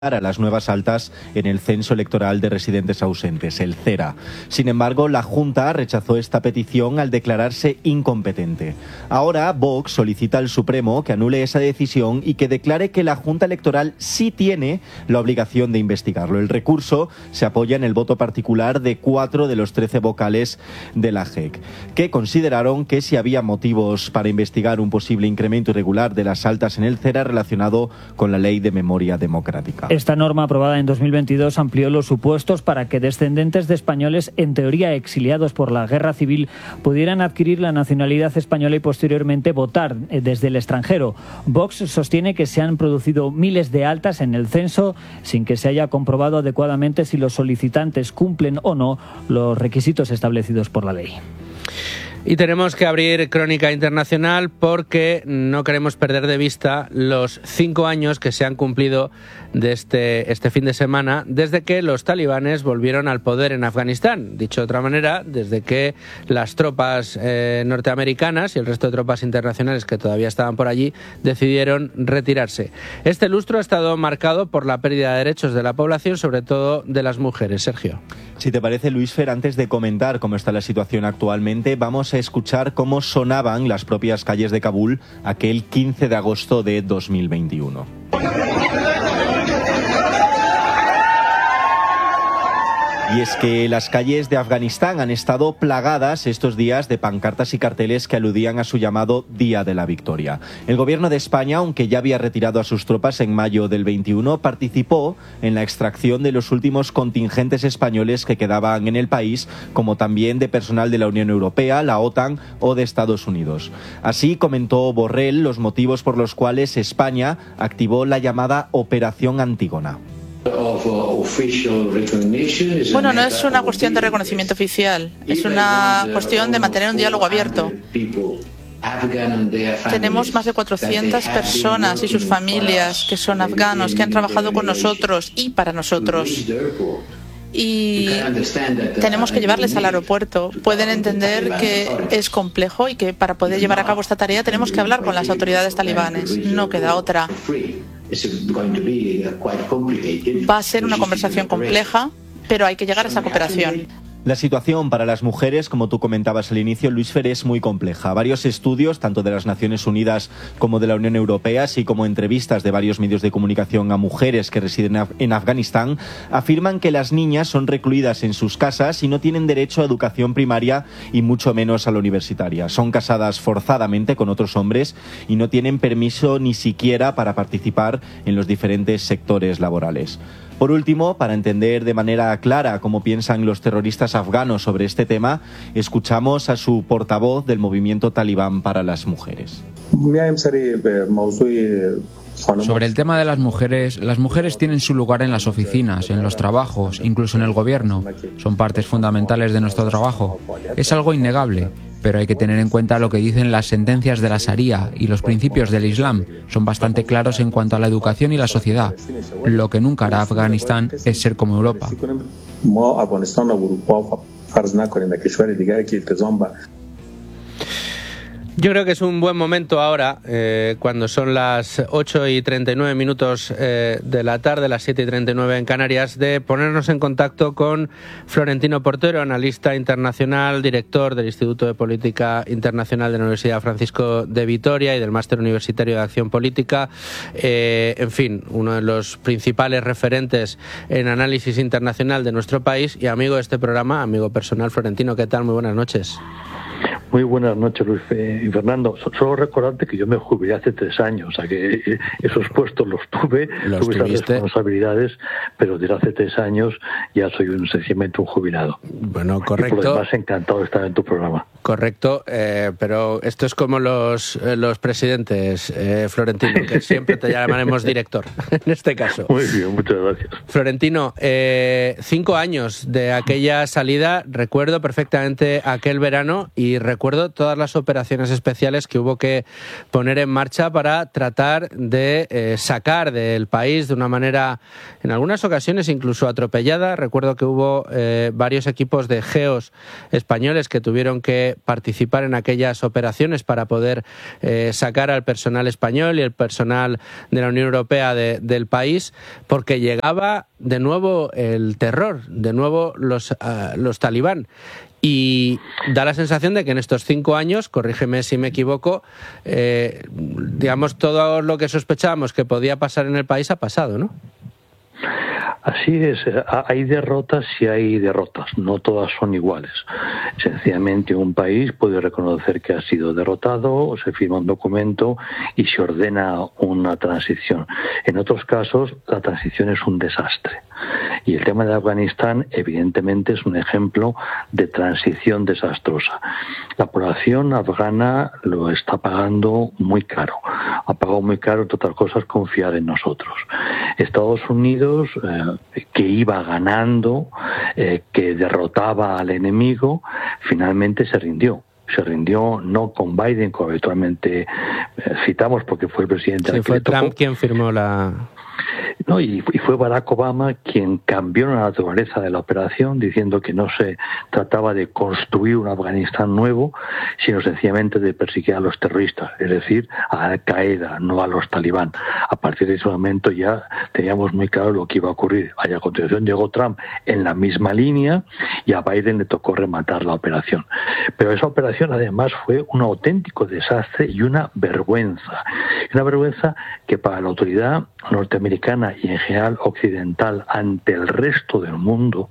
a las nuevas altas en el Censo Electoral de Residentes Ausentes, el CERA. Sin embargo, la Junta rechazó esta petición al declararse incompetente. Ahora, Vox solicita al Supremo que anule esa decisión y que declare que la Junta Electoral sí tiene la obligación de investigarlo. El recurso se apoya en el voto particular de 4 de los 13 vocales de la JEC, que consideraron que si había motivos para investigar un posible incremento irregular de las altas en el CERA relacionado con la Ley de Memoria Democrática. Esta norma aprobada en 2022 amplió los supuestos para que descendientes de españoles, en teoría exiliados por la guerra civil, pudieran adquirir la nacionalidad española y posteriormente votar desde el extranjero. Vox sostiene que se han producido miles de altas en el censo sin que se haya comprobado adecuadamente si los solicitantes cumplen o no los requisitos establecidos por la ley. Y tenemos que abrir crónica internacional porque no queremos perder de vista los 5 años que se han cumplido de este fin de semana desde que los talibanes volvieron al poder en Afganistán. Dicho de otra manera, desde que las tropas norteamericanas y el resto de tropas internacionales que todavía estaban por allí decidieron retirarse. Este lustro ha estado marcado por la pérdida de derechos de la población, sobre todo de las mujeres. Sergio. Si te parece, Luis Fer, antes de comentar cómo está la situación actualmente, vamos a escuchar cómo sonaban las propias calles de Kabul aquel 15 de agosto de 2021. Y es que las calles de Afganistán han estado plagadas estos días de pancartas y carteles que aludían a su llamado Día de la Victoria. El gobierno de España, aunque ya había retirado a sus tropas en mayo del 21, participó en la extracción de los últimos contingentes españoles que quedaban en el país, como también de personal de la Unión Europea, la OTAN o de Estados Unidos. Así comentó Borrell los motivos por los cuales España activó la llamada Operación Antígona. Bueno, no es una cuestión de reconocimiento oficial, es una cuestión de mantener un diálogo abierto. Tenemos más de 400 personas y sus familias que son afganos, que han trabajado con nosotros y para nosotros. Y tenemos que llevarles al aeropuerto. Pueden entender que es complejo y que para poder llevar a cabo esta tarea tenemos que hablar con las autoridades talibanes. No queda otra. Va a ser una conversación compleja, pero hay que llegar a esa cooperación. La situación para las mujeres, como tú comentabas al inicio, Luis Fer, es muy compleja. Varios estudios, tanto de las Naciones Unidas como de la Unión Europea, así como entrevistas de varios medios de comunicación a mujeres que residen en Afganistán, afirman que las niñas son recluidas en sus casas y no tienen derecho a educación primaria y mucho menos a la universitaria. Son casadas forzadamente con otros hombres y no tienen permiso ni siquiera para participar en los diferentes sectores laborales. Por último, para entender de manera clara cómo piensan los terroristas afganos sobre este tema, escuchamos a su portavoz del movimiento talibán para las mujeres. Sobre el tema de las mujeres tienen su lugar en las oficinas, en los trabajos, incluso en el gobierno. Son partes fundamentales de nuestro trabajo. Es algo innegable, pero hay que tener en cuenta lo que dicen las sentencias de la Sharia y los principios del Islam. Son bastante claros en cuanto a la educación y la sociedad. Lo que nunca hará Afganistán es ser como Europa. Yo creo que es un buen momento ahora, cuando son las 8:39 de la tarde, las 7:39 en Canarias, de ponernos en contacto con Florentino Portero, analista internacional, director del Instituto de Política Internacional de la Universidad Francisco de Vitoria y del Máster Universitario de Acción Política. En fin, uno de los principales referentes en análisis internacional de nuestro país y amigo de este programa, amigo personal. Florentino, ¿qué tal? Muy buenas noches. Muy buenas noches, Luis y Fernando. Solo recordarte que yo me jubilé hace 3 años, o sea que esos puestos tuve esas responsabilidades, pero desde hace 3 años ya soy sencillamente un jubilado. Bueno, correcto. Y por lo demás, encantado de estar en tu programa. Correcto, pero esto es como los presidentes, Florentino, que siempre te llamaremos director, en este caso. Muy bien, muchas gracias. Florentino, 5 años de aquella salida, recuerdo perfectamente aquel verano y y recuerdo todas las operaciones especiales que hubo que poner en marcha para tratar de sacar del país de una manera, en algunas ocasiones incluso atropellada. Recuerdo que hubo varios equipos de GEOs españoles que tuvieron que participar en aquellas operaciones para poder sacar al personal español y el personal de la Unión Europea del país, porque llegaba de nuevo el terror, de nuevo los talibán. Y da la sensación de que en estos 5 años, corrígeme si me equivoco, digamos, todo lo que sospechábamos que podía pasar en el país ha pasado, ¿no? Así es, hay derrotas y hay derrotas, no todas son iguales. Sencillamente un país puede reconocer que ha sido derrotado, se firma un documento y se ordena una transición. En otros casos, la transición es un desastre. Y el tema de Afganistán, evidentemente, es un ejemplo de transición desastrosa. La población afgana lo está pagando muy caro. Ha pagado muy caro, entre otras cosas, confiar en nosotros. Estados Unidos, que iba ganando, que derrotaba al enemigo, finalmente se rindió. Se rindió no con Biden, como habitualmente citamos, porque fue el presidente... Sí, fue Trump quien firmó la... No, y fue Barack Obama quien cambió la naturaleza de la operación, diciendo que no se trataba de construir un Afganistán nuevo, sino sencillamente de perseguir a los terroristas, es decir, a Al-Qaeda, no a los talibán. A partir de ese momento ya teníamos muy claro lo que iba a ocurrir. A continuación llegó Trump en la misma línea y a Biden le tocó rematar la operación. Pero esa operación además fue un auténtico desastre y una vergüenza. Una vergüenza que para la autoridad norteamericana y en general occidental ante el resto del mundo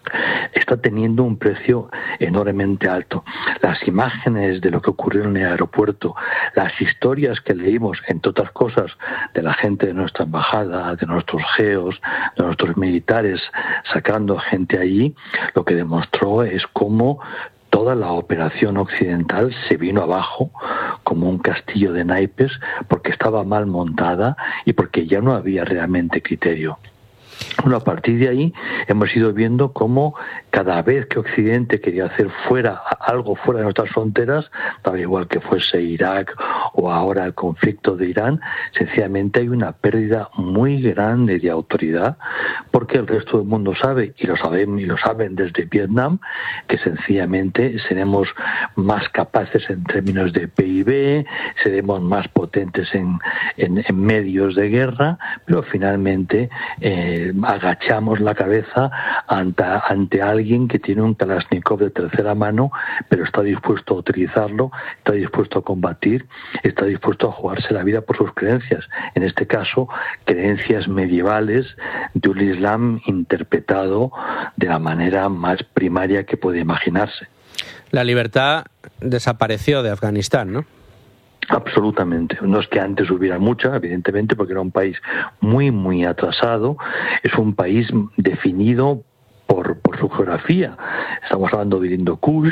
está teniendo un precio enormemente alto. Las imágenes de lo que ocurrió en el aeropuerto, las historias que leímos, entre otras cosas, de la gente de nuestra embajada, de nuestros GEOs, de nuestros militares sacando gente allí, lo que demostró es cómo toda la operación occidental se vino abajo como un castillo de naipes porque estaba mal montada y porque ya no había realmente criterio. Bueno, a partir de ahí hemos ido viendo cómo cada vez que Occidente quería hacer algo fuera de nuestras fronteras, tal igual que fuese Irak o ahora el conflicto de Irán, sencillamente hay una pérdida muy grande de autoridad, porque el resto del mundo sabe, y lo saben desde Vietnam, que sencillamente seremos más capaces en términos de PIB, seremos más potentes en medios de guerra, pero finalmente agachamos la cabeza ante alguien que tiene un Kalashnikov de tercera mano, pero está dispuesto a utilizarlo, está dispuesto a combatir, está dispuesto a jugarse la vida por sus creencias. En este caso, creencias medievales de un Islam interpretado de la manera más primaria que puede imaginarse. La libertad desapareció de Afganistán, ¿no? Absolutamente. No es que antes hubiera mucha, evidentemente, porque era un país muy, muy atrasado. Es un país definido por su geografía. Estamos hablando de Hindu Kush,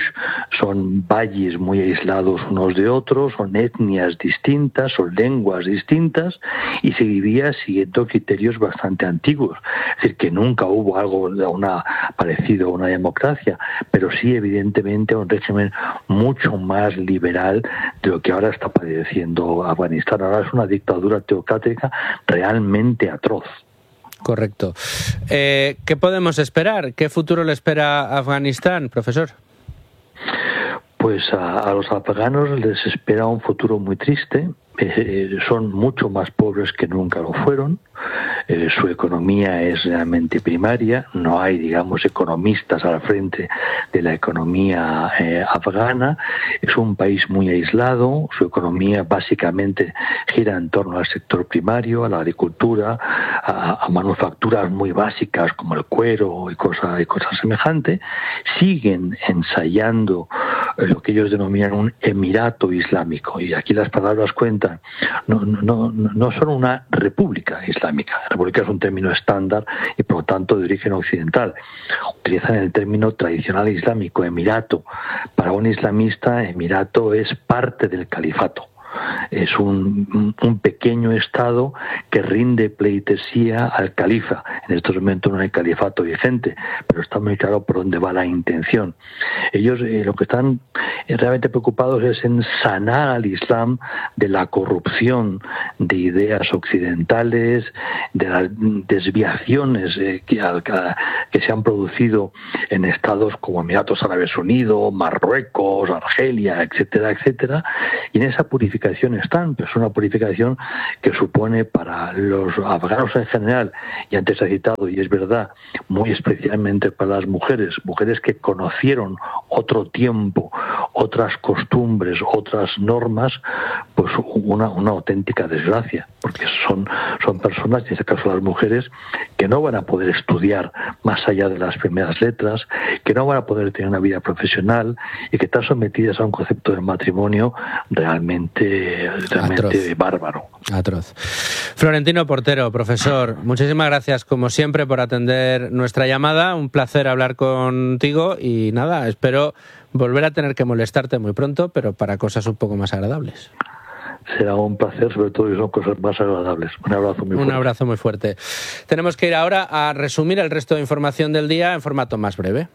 son valles muy aislados unos de otros, son etnias distintas, son lenguas distintas, y se vivía siguiendo criterios bastante antiguos. Es decir, que nunca hubo algo parecido a una democracia, pero sí, evidentemente, un régimen mucho más liberal de lo que ahora está padeciendo Afganistán. Ahora es una dictadura teocrática realmente atroz. Correcto. ¿Qué podemos esperar? ¿Qué futuro le espera a Afganistán, profesor? Pues a los afganos les espera un futuro muy triste. Son mucho más pobres que nunca lo fueron. Su economía es realmente primaria. No hay, digamos, economistas al frente de la economía afgana. Es un país muy aislado. Su economía básicamente gira en torno al sector primario, a la agricultura, a manufacturas muy básicas como el cuero y cosas semejantes. Siguen ensayando lo que ellos denominan un emirato islámico, y aquí las palabras cuentan. No son una república islámica. República es un término estándar y por lo tanto de origen occidental. Utilizan el término tradicional islámico, emirato. Para un islamista, emirato es parte del califato. es un pequeño estado que rinde pleitesía al califa. En estos momentos no hay califato vigente, pero está muy claro por dónde va la intención. Ellos lo que están realmente preocupados es en sanar al Islam de la corrupción de ideas occidentales, de las desviaciones que se han producido en estados como Emiratos Árabes Unidos, Marruecos, Argelia, etcétera, etcétera. Y en esa purificación están, pero es una purificación que supone para los afganos en general, y antes ha citado, y es verdad, muy especialmente para las mujeres que conocieron otro tiempo, otras costumbres, otras normas, pues una auténtica desgracia, porque son personas, en este caso las mujeres, que no van a poder estudiar más allá de las primeras letras, que no van a poder tener una vida profesional y que están sometidas a un concepto de matrimonio realmente bárbaro. Atroz. Florentino Portero, profesor, muchísimas gracias como siempre por atender nuestra llamada. Un placer hablar contigo y nada, espero volver a tener que molestarte muy pronto, pero para cosas un poco más agradables. Será un placer, sobre todo si son cosas más agradables. Un abrazo muy fuerte. Un abrazo muy fuerte. Tenemos que ir ahora a resumir el resto de información del día en formato más breve.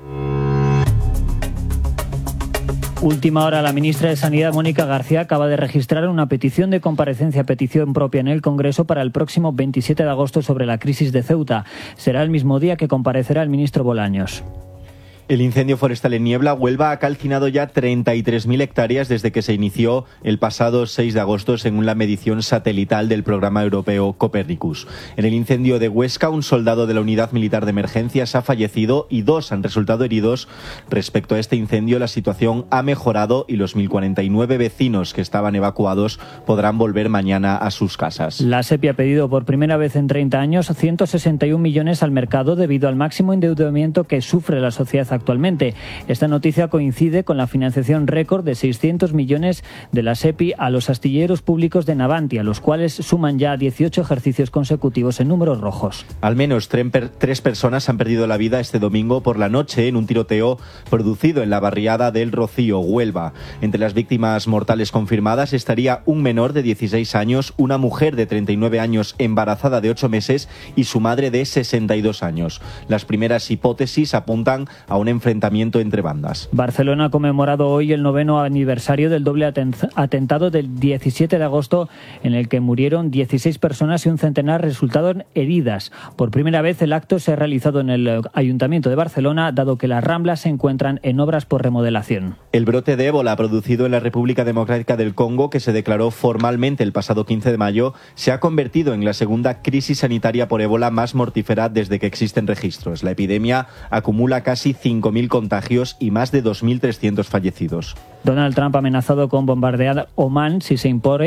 Última hora, la ministra de Sanidad, Mónica García, acaba de registrar una petición de comparecencia, petición propia en el Congreso para el próximo 27 de agosto sobre la crisis de Ceuta. Será el mismo día que comparecerá el ministro Bolaños. El incendio forestal en Niebla, Huelva, ha calcinado ya 33.000 hectáreas desde que se inició el pasado 6 de agosto, según la medición satelital del programa europeo Copernicus. En el incendio de Huesca, un soldado de la Unidad Militar de Emergencias ha fallecido y 2 han resultado heridos. Respecto a este incendio, la situación ha mejorado y los 1.049 vecinos que estaban evacuados podrán volver mañana a sus casas. La SEPI ha pedido por primera vez en 30 años 161 millones al mercado debido al máximo endeudamiento que sufre la sociedad actualmente. Esta noticia coincide con la financiación récord de 600 millones de la SEPI a los astilleros públicos de Navantia, los cuales suman ya 18 ejercicios consecutivos en números rojos. Al menos 3 personas han perdido la vida este domingo por la noche en un tiroteo producido en la barriada del Rocío, Huelva. Entre las víctimas mortales confirmadas estaría un menor de 16 años, una mujer de 39 años embarazada de 8 meses y su madre de 62 años. Las primeras hipótesis apuntan a un enfrentamiento entre bandas. Barcelona ha conmemorado hoy el 9º aniversario del doble atentado del 17 de agosto en el que murieron 16 personas y un centenar resultaron heridas. Por primera vez el acto se ha realizado en el Ayuntamiento de Barcelona, dado que las Ramblas se encuentran en obras por remodelación. El brote de ébola producido en la República Democrática del Congo, que se declaró formalmente el pasado 15 de mayo, se ha convertido en la segunda crisis sanitaria por ébola más mortífera desde que existen registros. La epidemia acumula casi 5.000 contagios y más de 2.300 fallecidos. Donald Trump ha amenazado con bombardear Omán si se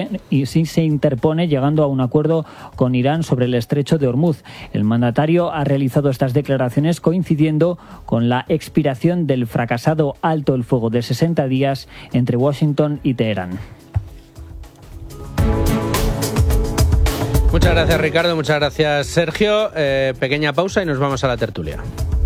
interpone, llegando a un acuerdo con Irán sobre el estrecho de Hormuz. El mandatario ha realizado estas declaraciones coincidiendo con la expiración del fracasado alto el fuego de 60 días entre Washington y Teherán. Muchas gracias, Ricardo. Muchas gracias, Sergio. Pequeña pausa y nos vamos a la tertulia.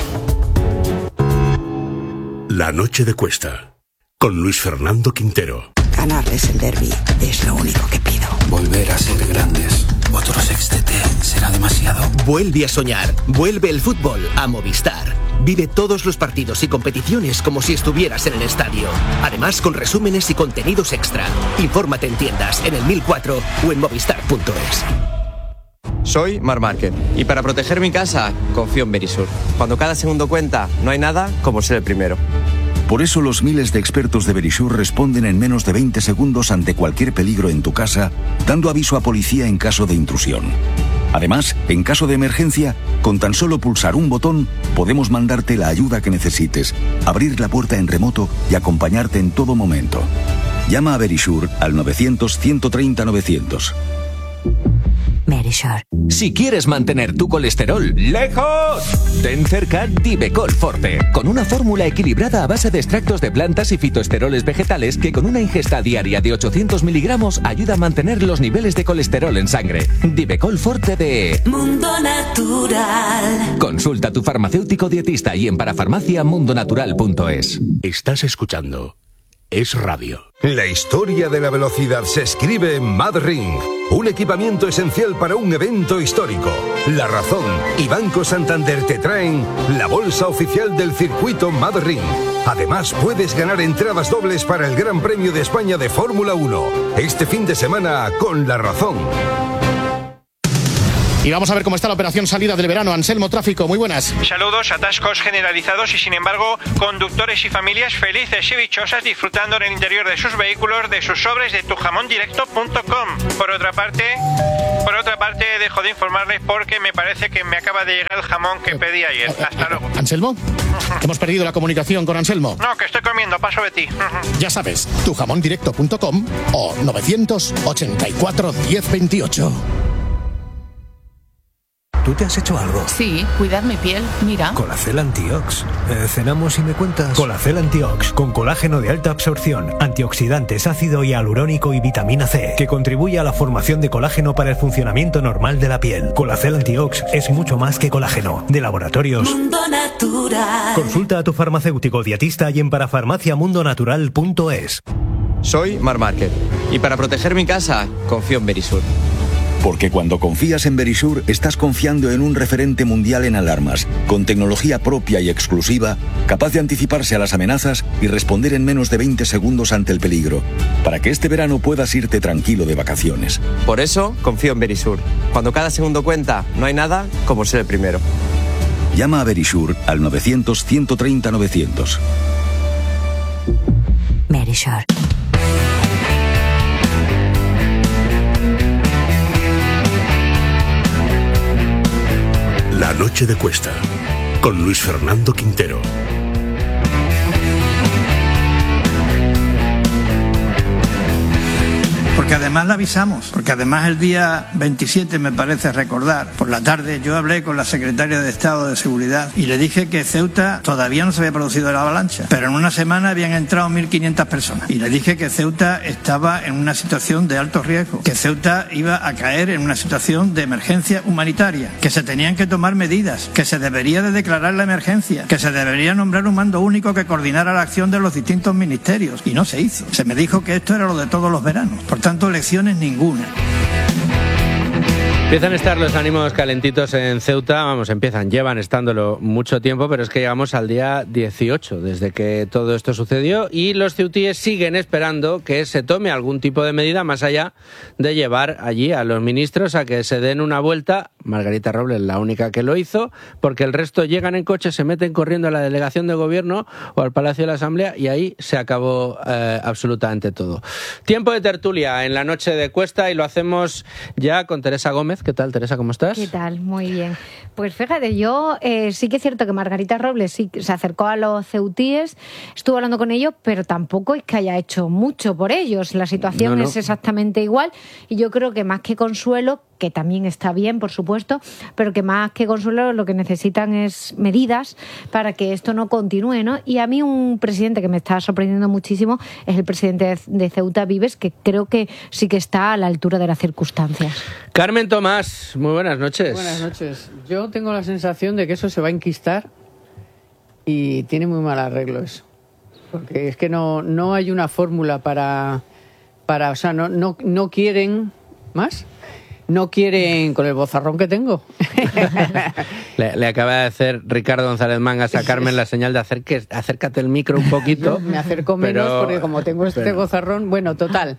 La noche de Cuesta, con Luis Fernando Quintero. Ganarles el derbi es lo único que pido. Volver a ser grandes. Otro sextete será demasiado. Vuelve a soñar. Vuelve el fútbol a Movistar. Vive todos los partidos y competiciones como si estuvieras en el estadio. Además, con resúmenes y contenidos extra. Infórmate en tiendas, en el 1004 o en movistar.es. Soy Marc Márquez y para proteger mi casa confío en Verisur. Cuando cada segundo cuenta, no hay nada como ser el primero. Por eso los miles de expertos de Verisur responden en menos de 20 segundos ante cualquier peligro en tu casa, dando aviso a policía en caso de intrusión. Además, en caso de emergencia, con tan solo pulsar un botón, podemos mandarte la ayuda que necesites, abrir la puerta en remoto y acompañarte en todo momento. Llama a Verisur al 900-130-900. Verisur. Si quieres mantener tu colesterol lejos, ten cerca Divecol Forte, con una fórmula equilibrada a base de extractos de plantas y fitoesteroles vegetales que con una ingesta diaria de 800 miligramos ayuda a mantener los niveles de colesterol en sangre. Divecol Forte de Mundo Natural. Consulta a tu farmacéutico dietista y en parafarmacia mundonatural.es. Estás escuchando es radio. La historia de la velocidad se escribe en MadRing, un equipamiento esencial para un evento histórico. La Razón y Banco Santander te traen la bolsa oficial del circuito MadRing. Además, puedes ganar entradas dobles para el Gran Premio de España de Fórmula 1, este fin de semana con La Razón. Y vamos a ver cómo está la operación salida del verano. Anselmo, tráfico, muy buenas. Saludos, atascos generalizados y sin embargo conductores y familias felices y dichosas disfrutando en el interior de sus vehículos de sus sobres de tujamondirecto.com. Por otra parte, dejo de informarles porque me parece que me acaba de llegar el jamón que pedí ayer. Hasta luego. ¿Anselmo? Hemos perdido la comunicación con Anselmo. No, que estoy comiendo, paso de ti. Ya sabes, tujamondirecto.com o 984 1028. ¿Tú te has hecho algo? Sí, cuidar mi piel, mira. Colacel Antiox. Cenamos y me cuentas. Colacel Antiox, con colágeno de alta absorción, antioxidantes, ácido hialurónico y vitamina C, que contribuye a la formación de colágeno para el funcionamiento normal de la piel. Colacel Antiox es mucho más que colágeno. De Laboratorios Mundo Natural. Consulta a tu farmacéutico dietista y en parafarmaciamundonatural.es. Soy Marc Márquez y para proteger mi casa confío en Verisur. Porque cuando confías en Verisur, estás confiando en un referente mundial en alarmas, con tecnología propia y exclusiva, capaz de anticiparse a las amenazas y responder en menos de 20 segundos ante el peligro, para que este verano puedas irte tranquilo de vacaciones. Por eso confío en Verisur. Cuando cada segundo cuenta, no hay nada como ser el primero. Llama a Verisur al 900-130-900. Verisur. La noche de Cuesta, con Luis Fernando Quintero. Porque además la avisamos, porque además el día 27, me parece recordar, por la tarde yo hablé con la secretaria de Estado de Seguridad y le dije que Ceuta todavía no se había producido la avalancha, pero en una semana habían entrado 1.500 personas. Y le dije que Ceuta estaba en una situación de alto riesgo, que Ceuta iba a caer en una situación de emergencia humanitaria, que se tenían que tomar medidas, que se debería de declarar la emergencia, que se debería nombrar un mando único que coordinara la acción de los distintos ministerios. Y no se hizo. Se me dijo que esto era lo de todos los veranos. Por tanto, lecciones ninguna. Empiezan a estar los ánimos calentitos en Ceuta, llevan estándolo mucho tiempo, pero es que llegamos al día 18 desde que todo esto sucedió y los ceutíes siguen esperando que se tome algún tipo de medida más allá de llevar allí a los ministros a que se den una vuelta. Margarita Robles, la única que lo hizo, porque el resto llegan en coche, se meten corriendo a la delegación de gobierno o al Palacio de la Asamblea y ahí se acabó absolutamente todo. Tiempo de tertulia en la noche de Cuesta y lo hacemos ya con Teresa Gómez. ¿Qué tal, Teresa? ¿Cómo estás? ¿Qué tal? Muy bien. Pues fíjate, yo sí que es cierto que Margarita Robles sí se acercó a los ceutíes, estuvo hablando con ellos, pero tampoco es que haya hecho mucho por ellos. La situación es exactamente igual y yo creo que más que consuelo, que también está bien, por supuesto, pero que más que consuelo lo que necesitan es medidas para que esto no continúe, ¿no? Y a mí un presidente que me está sorprendiendo muchísimo es el presidente de Ceuta, Vives, que creo que sí que está a la altura de las circunstancias. Carmen Tomás, muy buenas noches. Buenas noches. Yo tengo la sensación de que eso se va a enquistar y tiene muy mal arreglo eso. Porque es que no hay una fórmula para o sea, no quieren más. No quieren, con el bozarrón que tengo. Le acaba de hacer Ricardo González Mangas a Carmen la señal de acércate el micro un poquito. Me acerco menos porque como tengo este bozarrón, bueno, total.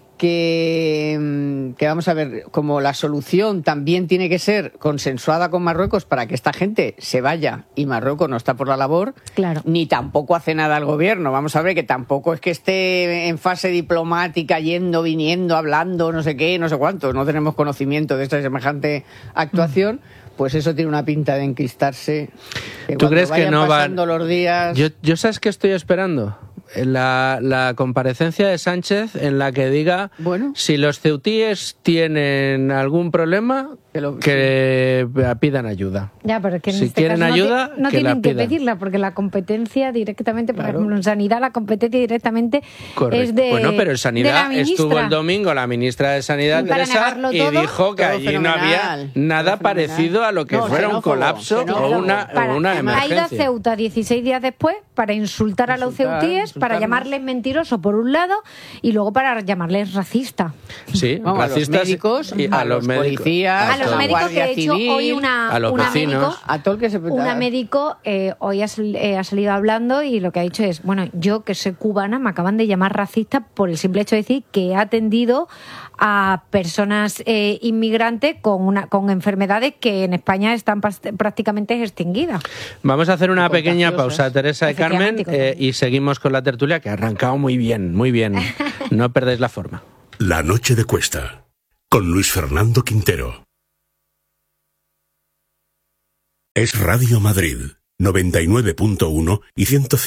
Que vamos a ver, como la solución también tiene que ser consensuada con Marruecos para que esta gente se vaya y Marruecos no está por la labor, claro, ni tampoco hace nada el gobierno. Vamos a ver que tampoco es que esté en fase diplomática, yendo, viniendo, hablando, no sé qué, no sé cuánto. No tenemos conocimiento de esta semejante actuación. Pues eso tiene una pinta de enquistarse. ¿Tú crees que no van pasando los días? Yo ¿sabes qué estoy esperando? La comparecencia de Sánchez en la que diga si los ceutíes tienen algún problema, que pidan ayuda. Ya, pero es que en si este quieren caso ayuda, no que tienen la que pidan. pedirla, porque la competencia directamente, por ejemplo, en Sanidad la competencia directamente es de Bueno, pero en de la Sanidad ministra. estuvo el domingo la ministra de Sanidad, Para Teresa, negarlo y todo, dijo que todo allí no había nada parecido a lo que fuera un colapso o una Ha ido a emergencia. Ceuta 16 días después para insultar a los ceutíes, para llamarles mentirosos por un lado y luego para llamarles racista. Sí, Vamos, racistas a los médicos, y a los médicos. policías, A los médicos, que de hecho hoy a los vecinos. una médico hoy ha salido hablando y lo que ha dicho es, bueno, yo que soy cubana me acaban de llamar racista por el simple hecho de decir que he atendido a personas inmigrantes con enfermedades que en España están prácticamente extinguidas. Vamos a hacer una pequeña pausa, Teresa y Carmen, Efectivamente, y seguimos con la tertulia, que ha arrancado muy bien, muy bien. No perdáis la forma. La noche de Cuesta, con Luis Fernando Quintero. Es Radio Madrid, 99.1 y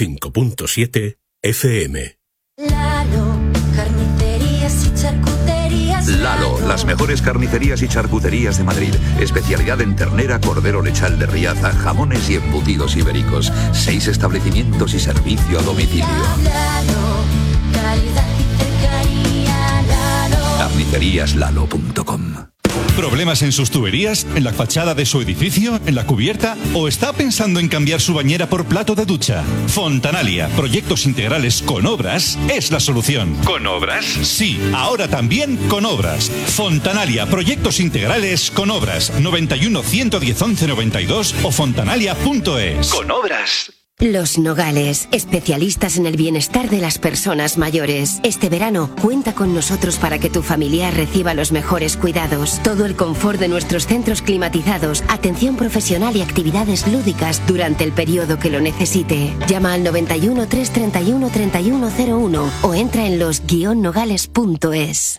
105.7 FM. Lalo, carnicerías y charcuterías. Lalo, las mejores carnicerías y charcuterías de Madrid. Especialidad en ternera, cordero lechal de Riaza, jamones y embutidos ibéricos. 6 establecimientos y servicio a domicilio. Lalo, calidad y cercanía. Lalo. Carniceríaslalo.com. ¿Problemas en sus tuberías? ¿En la fachada de su edificio? ¿En la cubierta? ¿O está pensando en cambiar su bañera por plato de ducha? Fontanalia, proyectos integrales con obras, es la solución. ¿Con obras? Sí, ahora también con obras. Fontanalia, proyectos integrales con obras. 91 110 11 92 o fontanalia.es. Con obras. Los Nogales, especialistas en el bienestar de las personas mayores. Este verano, cuenta con nosotros para que tu familiar reciba los mejores cuidados. Todo el confort de nuestros centros climatizados, atención profesional y actividades lúdicas durante el periodo que lo necesite. Llama al 91 331 3101 o entra en los-nogales.es.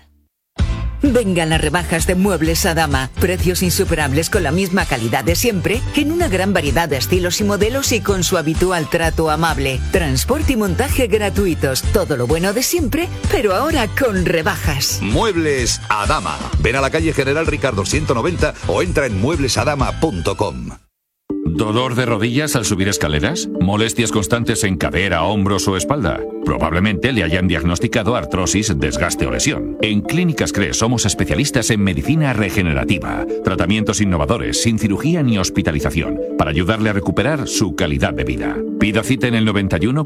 Vengan las rebajas de Muebles Adama. Precios insuperables con la misma calidad de siempre, en una gran variedad de estilos y modelos y con su habitual trato amable. Transporte y montaje gratuitos. Todo lo bueno de siempre, pero ahora con rebajas. Muebles Adama. Ven a la calle General Ricardo 190 o entra en mueblesadama.com. ¿Dolor de rodillas al subir escaleras? ¿Molestias constantes en cadera, hombros o espalda? Probablemente le hayan diagnosticado artrosis, desgaste o lesión. En Clínicas CRES somos especialistas en medicina regenerativa, tratamientos innovadores, sin cirugía ni hospitalización, para ayudarle a recuperar su calidad de vida. Pida cita en el 91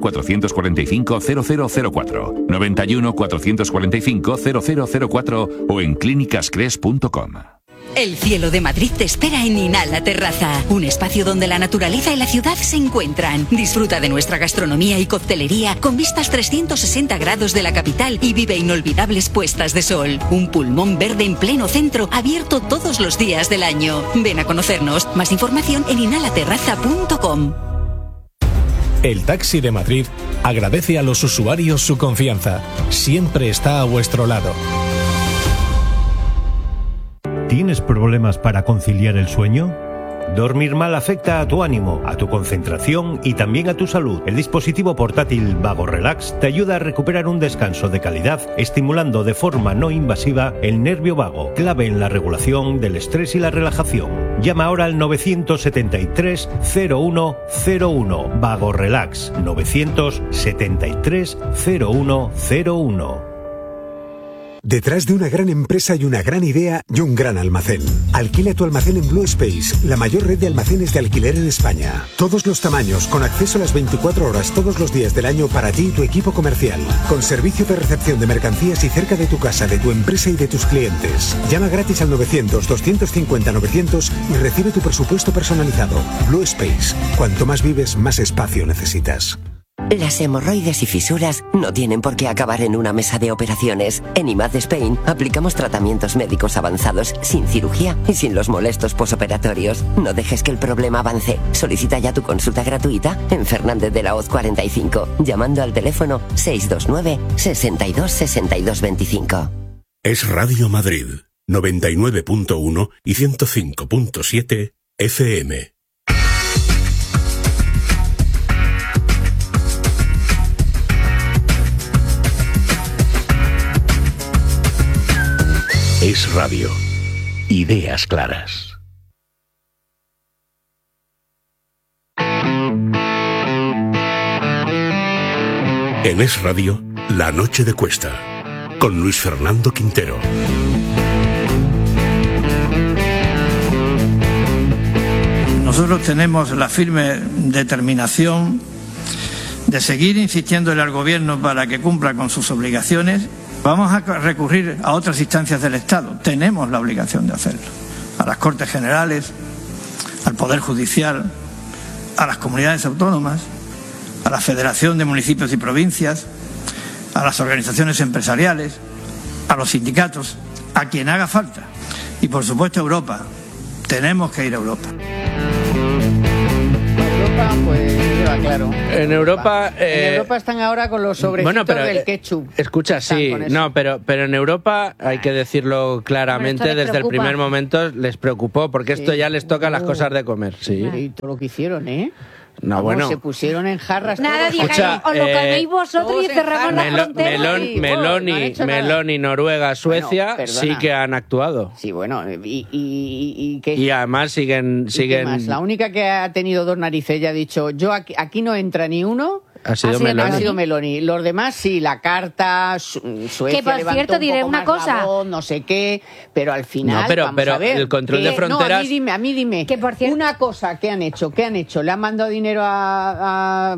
445 0004, 91 445 0004 o en clínicascres.com. El cielo de Madrid te espera en Inhala Terraza, un espacio donde la naturaleza y la ciudad se encuentran. Disfruta de nuestra gastronomía y coctelería con vistas 360 grados de la capital y vive inolvidables puestas de sol. Un pulmón verde en pleno centro, abierto todos los días del año. Ven a conocernos. Más información en inhalaterraza.com. El Taxi de Madrid agradece a los usuarios su confianza. Siempre está a vuestro lado. ¿Tienes problemas para conciliar el sueño? Dormir mal afecta a tu ánimo, a tu concentración y también a tu salud. El dispositivo portátil Vago Relax te ayuda a recuperar un descanso de calidad, estimulando de forma no invasiva el nervio vago, clave en la regulación del estrés y la relajación. Llama ahora al 973 0101. Vago Relax 973 0101. Detrás de una gran empresa hay una gran idea y un gran almacén. Alquila tu almacén en Blue Space, la mayor red de almacenes de alquiler en España. Todos los tamaños, con acceso a las 24 horas todos los días del año para ti y tu equipo comercial. Con servicio de recepción de mercancías y cerca de tu casa, de tu empresa y de tus clientes. Llama gratis al 900-250-900 y recibe tu presupuesto personalizado. Blue Space. Cuanto más vives, más espacio necesitas. Las hemorroides y fisuras no tienen por qué acabar en una mesa de operaciones. En IMAD Spain aplicamos tratamientos médicos avanzados sin cirugía y sin los molestos posoperatorios. No dejes que el problema avance. Solicita ya tu consulta gratuita en Fernández de la Hoz 45, llamando al teléfono 629 62 62 25. Es Radio Madrid, 99.1 y 105.7 FM. Es Radio. ideas claras. En Es Radio, La Noche de Cuesta, con Luis Fernando Quintero. Nosotros tenemos la firme determinación de seguir insistiéndole al Gobierno para que cumpla con sus obligaciones. Vamos a recurrir a otras instancias del Estado. Tenemos la obligación de hacerlo. A las Cortes Generales, al Poder Judicial, a las comunidades autónomas, a la Federación de Municipios y Provincias, a las organizaciones empresariales, a los sindicatos, a quien haga falta. Y por supuesto a Europa. Tenemos que ir a Europa. Europa, pues lleva claro. En Europa... En Europa están ahora con los sobrecitos del ketchup. Escucha, sí, no, pero en Europa, hay que decirlo claramente, desde el primer momento les preocupó, porque esto ya les toca las cosas de comer. Sí. Y todo lo que hicieron, ¿eh? No, bueno. Se pusieron en jarras. Nada, escucha, os lo coméis vosotros y cerramos la frontera. Meloni, Noruega, Suecia sí que han actuado. Sí, bueno, y ¿qué? Y además siguen... ¿Qué más? La única que ha tenido dos narices y ha dicho, yo aquí no entra ni uno... Ha sido Meloni. Los demás sí, la carta, Suecia que por cierto diré una cosa, voz, no sé qué, pero al final pero vamos a ver, el control de fronteras. No, a mí dime. Que por cierto, una cosa que han hecho, le han mandado dinero a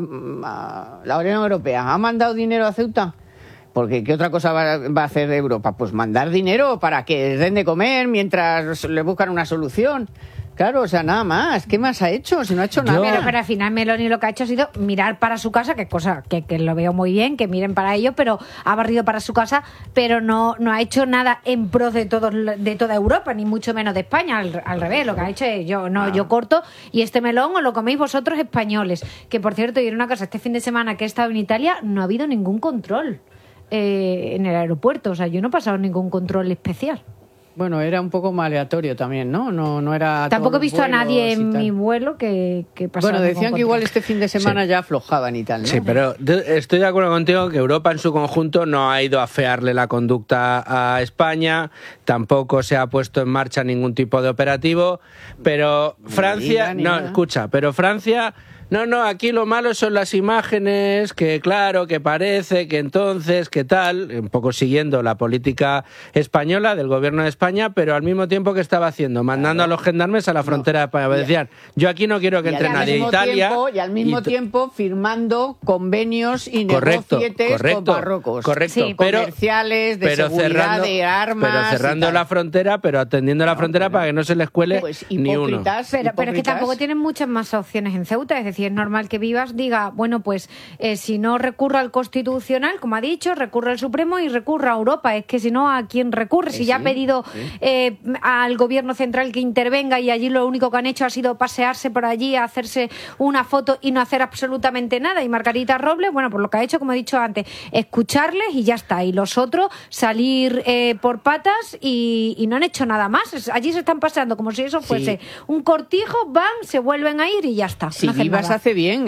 la Unión Europea, ¿ha mandado dinero a Ceuta? Porque ¿qué otra cosa va a hacer Europa? Pues mandar dinero para que den de comer mientras le buscan una solución. Claro, o sea, nada más. ¿Qué más ha hecho? Si no ha hecho nada. Pero al final Meloni lo que ha hecho ha sido mirar para su casa, que cosa que lo veo muy bien, que miren para ellos, pero ha barrido para su casa, pero no ha hecho nada en pro de toda Europa, ni mucho menos de España. Al revés, lo que ha hecho es yo corto y este melón os lo coméis vosotros españoles. Que por cierto, y en una casa este fin de semana que he estado en Italia, no ha habido ningún control en el aeropuerto. O sea, yo no he pasado ningún control especial. Bueno, era un poco más aleatorio también, ¿no? No era. Tampoco he visto a nadie en mi vuelo que pasara. Bueno, decían que igual este fin de semana ya aflojaban y tal, ¿no? Sí, pero estoy de acuerdo contigo que Europa en su conjunto no ha ido a afearle la conducta a España, tampoco se ha puesto en marcha ningún tipo de operativo, pero Francia, Francia... No, aquí lo malo son las imágenes, que claro, que parece, que entonces, que tal, un poco siguiendo la política española del gobierno de España, pero al mismo tiempo que estaba haciendo, mandando a los gendarmes a la frontera de España. Decían, yo aquí no quiero que entre nadie. Italia... Y al mismo tiempo firmando convenios y negocietes con Marruecos. Correcto, sí, comerciales, de seguridad, de armas... Pero cerrando la frontera, pero atendiendo la frontera para que no se les cuele ni uno. Pero es que tampoco tienen muchas más opciones en Ceuta, es decir, es normal que Vivas diga, bueno, pues si no recurre al Constitucional, como ha dicho, recurre al Supremo y recurre a Europa. Es que si no, ¿a quién recurre? Si ya ha pedido al Gobierno Central que intervenga y allí lo único que han hecho ha sido pasearse por allí, hacerse una foto y no hacer absolutamente nada. Y Margarita Robles, bueno, pues lo que ha hecho, como he dicho antes, escucharles y ya está. Y los otros salir por patas y no han hecho nada más. Allí se están paseando como si eso fuese un cortijo, van, se vuelven a ir y ya está. Sí, Vivas hace bien,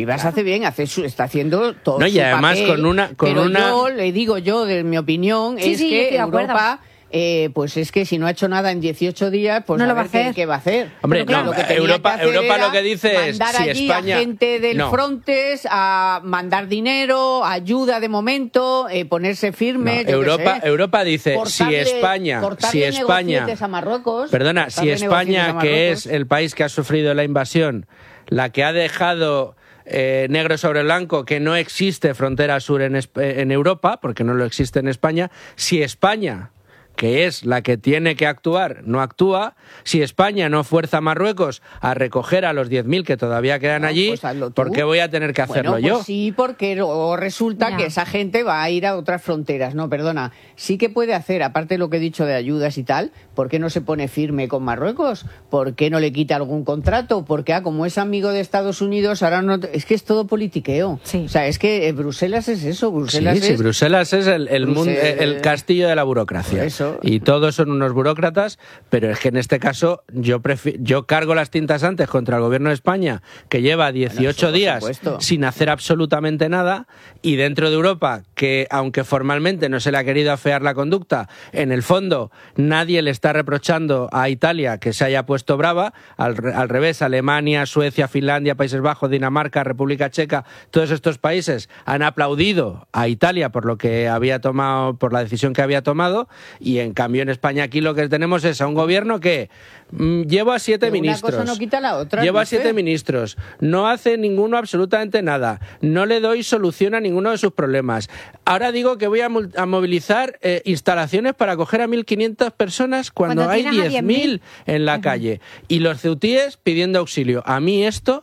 está haciendo todo no, y su además papel, con una... yo le digo de mi opinión es que Europa pues es que si no ha hecho nada en 18 días, pues no a lo ver va a hacer. ¿qué va a hacer? Hombre, no, Europa lo que dice es mandar si allí España... a gente del Frontex a mandar dinero, ayuda de momento, ponerse firme. Europa dice si España a Marruecos, perdona, si España, que es el país que ha sufrido la invasión, la que ha dejado negro sobre blanco que no existe frontera sur en Europa, porque no lo existe en España, si España, que es la que tiene que actuar, no actúa, si España no fuerza a Marruecos a recoger a los 10.000 que todavía quedan allí, pues ¿por qué voy a tener que hacerlo yo? Pues sí, porque luego resulta que esa gente va a ir a otras fronteras. No, perdona, sí que puede hacer, aparte de lo que he dicho de ayudas y tal, ¿por qué no se pone firme con Marruecos? ¿Por qué no le quita algún contrato? Porque como es amigo de Estados Unidos, ahora no... Es que es todo politiqueo. Sí. O sea, es que Bruselas es eso. Bruselas es el castillo de la burocracia. Eso. y todos son unos burócratas, pero es que en este caso yo cargo las tintas antes contra el gobierno de España, que lleva 18 días sin hacer absolutamente nada, y dentro de Europa, que aunque formalmente no se le ha querido afear la conducta, en el fondo nadie le está reprochando a Italia que se haya puesto brava, al revés, Alemania, Suecia, Finlandia, Países Bajos, Dinamarca, República Checa, todos estos países han aplaudido a Italia por lo que había tomado, por la decisión que había tomado, y en cambio en España aquí lo que tenemos es a un gobierno que lleva 7 ministros. Una cosa no quita la otra. Lleva 7 ministros, no hace ninguno absolutamente nada, no le doy solución a ninguno de sus problemas. Ahora digo que voy a movilizar instalaciones para acoger a 1.500 personas cuando hay 10.000 en la calle. Y los ceutíes pidiendo auxilio. A mí esto,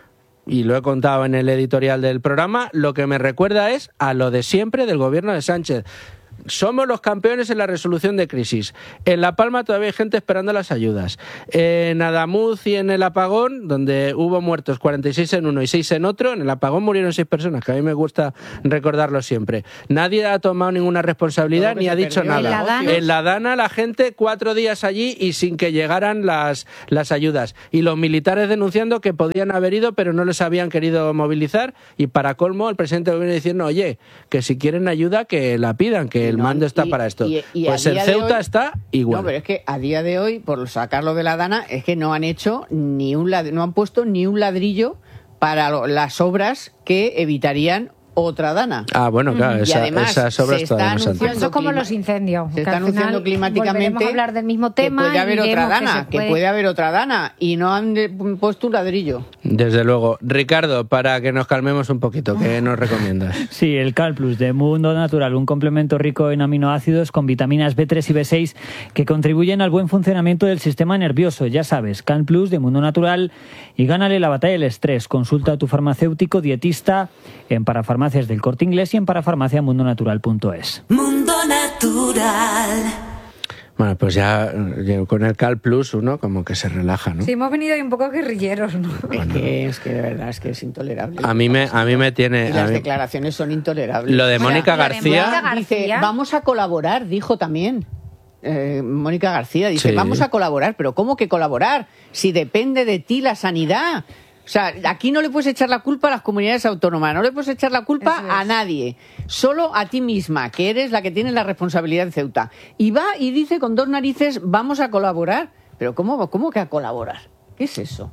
y lo he contado en el editorial del programa, lo que me recuerda es a lo de siempre del gobierno de Sánchez. Somos los campeones en la resolución de crisis. En La Palma todavía hay gente esperando las ayudas. En Adamuz y en el apagón, donde hubo muertos 46 en uno y 6 en otro, en el apagón murieron 6 personas, que a mí me gusta recordarlo siempre. Nadie ha tomado ninguna responsabilidad ni ha dicho nada. En la Dana la gente 4 días allí y sin que llegaran las ayudas. Y los militares denunciando que podían haber ido pero no les habían querido movilizar, y para colmo el presidente viene diciendo, oye, que si quieren ayuda que la pidan, que el mando está para esto. Pues el Ceuta está igual. No, pero es que a día de hoy, por sacarlo de la Dana, es que no han hecho no han puesto ni un ladrillo para las obras que evitarían otra Dana. Ah, bueno, claro, y además, esas obras todavía no se han hecho. Eso es como los incendios. Se está anunciando climáticamente volveremos a hablar del mismo tema, que puede haber otra Dana, que puede haber otra Dana, y no han puesto un ladrillo. Desde luego. Ricardo, para que nos calmemos un poquito, ¿qué nos recomiendas? Sí, el Cal Plus de Mundo Natural, un complemento rico en aminoácidos con vitaminas B3 y B6 que contribuyen al buen funcionamiento del sistema nervioso. Ya sabes, Cal Plus de Mundo Natural, y gánale la batalla del estrés. Consulta a tu farmacéutico dietista en Parafarmacias del Corte Inglés y en parafarmaciamundonatural.es. Mundo Natural. Bueno, pues ya con el Cal Plus uno como que se relaja, ¿no? Sí, hemos venido ahí un poco guerrilleros, ¿no? Es que de verdad es que es intolerable. A mí me tiene... Y las declaraciones son intolerables. Lo de Mónica García... Dice, vamos a colaborar, dijo también. Mónica García dice, Sí. Vamos a colaborar, pero ¿cómo que colaborar? Si depende de ti la sanidad. O sea, aquí no le puedes echar la culpa a las comunidades autónomas, no le puedes echar la culpa a nadie, solo a ti misma, que eres la que tiene la responsabilidad de Ceuta. Y va y dice con 2 narices, vamos a colaborar. Pero ¿cómo que a colaborar? ¿Qué es eso?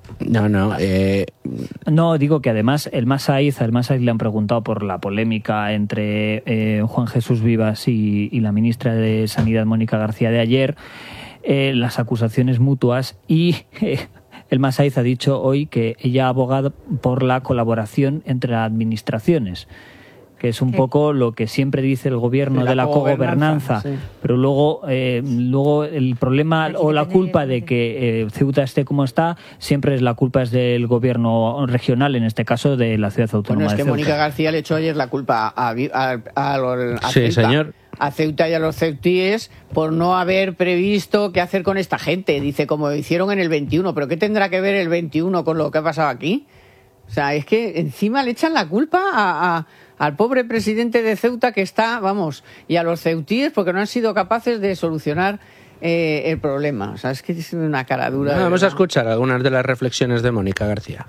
No, digo que además al Mas Said le han preguntado por la polémica entre Juan Jesús Vivas y la ministra de Sanidad, Mónica García, de ayer, las acusaciones mutuas, y... El Mas Said ha dicho hoy que ella ha abogado por la colaboración entre administraciones, que es un poco lo que siempre dice el gobierno de la cogobernanza, sí. Pero luego el problema o la culpa de que Ceuta esté como está, siempre es la culpa es del gobierno regional, en este caso de la ciudad autónoma de Ceuta. Bueno, es que Mónica García le echó ayer la culpa a sí, Ceuta. Señor. A Ceuta y a los ceutíes por no haber previsto qué hacer con esta gente. Dice, como hicieron en el 21. ¿Pero qué tendrá que ver el 21 con lo que ha pasado aquí? O sea, es que encima le echan la culpa al pobre presidente de Ceuta que está, y a los ceutíes porque no han sido capaces de solucionar el problema. O sea, es que es una cara dura. Vamos a escuchar algunas de las reflexiones de Mónica García.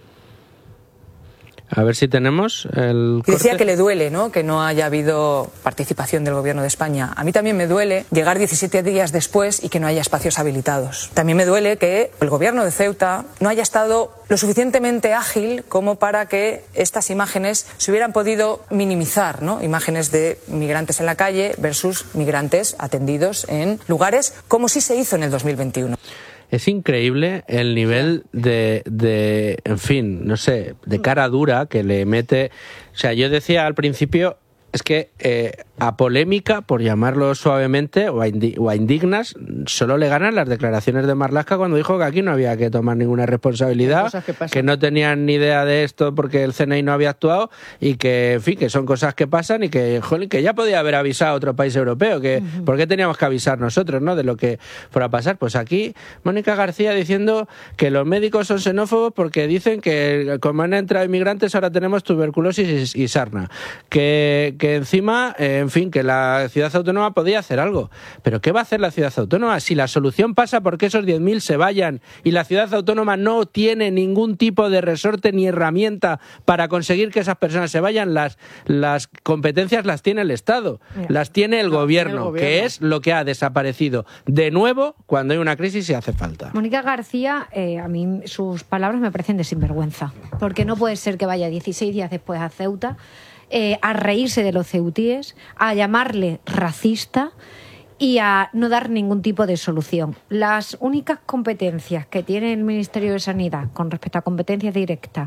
A ver si tenemos el corte. Decía que le duele, ¿no?, que no haya habido participación del Gobierno de España. A mí también me duele llegar 17 días después y que no haya espacios habilitados. También me duele que el Gobierno de Ceuta no haya estado lo suficientemente ágil como para que estas imágenes se hubieran podido minimizar, ¿no? Imágenes de migrantes en la calle versus migrantes atendidos en lugares como sí se hizo en el 2021. Es increíble el nivel de en fin, no sé, de cara dura que le mete. O sea, yo decía al principio, es que a polémica, por llamarlo suavemente, o a indignas, solo le ganan las declaraciones de Marlaska cuando dijo que aquí no había que tomar ninguna responsabilidad, que no tenían ni idea de esto porque el CNI no había actuado, y que, en fin, que son cosas que pasan y que, jolín, que ya podía haber avisado a otro país europeo, que ¿por qué teníamos que avisar nosotros, no, de lo que fuera a pasar? Pues aquí Mónica García diciendo que los médicos son xenófobos porque dicen que como han entrado inmigrantes ahora tenemos tuberculosis y sarna, que que encima, en fin, que la ciudad autónoma podía hacer algo. Pero ¿qué va a hacer la ciudad autónoma? Si la solución pasa porque esos 10.000 se vayan y la ciudad autónoma no tiene ningún tipo de resorte ni herramienta para conseguir que esas personas se vayan, las competencias las tiene el Estado, las tiene el gobierno, que es lo que ha desaparecido de nuevo cuando hay una crisis y hace falta. Mónica García, a mí sus palabras me parecen de sinvergüenza, porque no puede ser que vaya 16 días después a Ceuta a reírse de los ceutíes, a llamarle racista y a no dar ningún tipo de solución. Las únicas competencias que tiene el Ministerio de Sanidad con respecto a competencias directas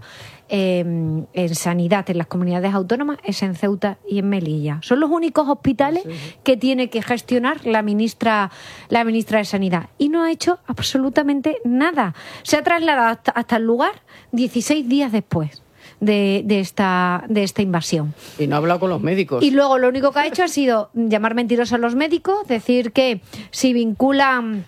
en sanidad en las comunidades autónomas es en Ceuta y en Melilla. Son los únicos hospitales que tiene que gestionar la ministra de Sanidad. Y no ha hecho absolutamente nada. Se ha trasladado hasta el lugar 16 días después de esta invasión. Y no ha hablado con los médicos. Y luego lo único que ha hecho ha sido llamar mentirosos a los médicos, decir que si vinculan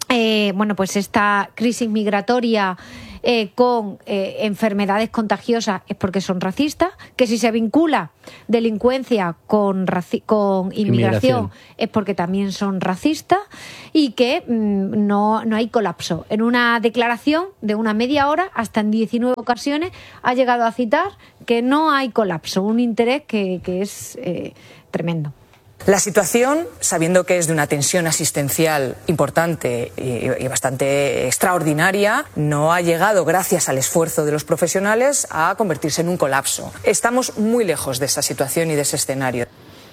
pues esta crisis migratoria con enfermedades contagiosas es porque son racistas, que si se vincula delincuencia con inmigración es porque también son racistas, y que no hay colapso. En una declaración de una media hora, hasta en 19 ocasiones, ha llegado a citar que no hay colapso, un interés que es tremendo. La situación, sabiendo que es de una tensión asistencial importante y bastante extraordinaria, no ha llegado, gracias al esfuerzo de los profesionales, a convertirse en un colapso. Estamos muy lejos de esa situación y de ese escenario.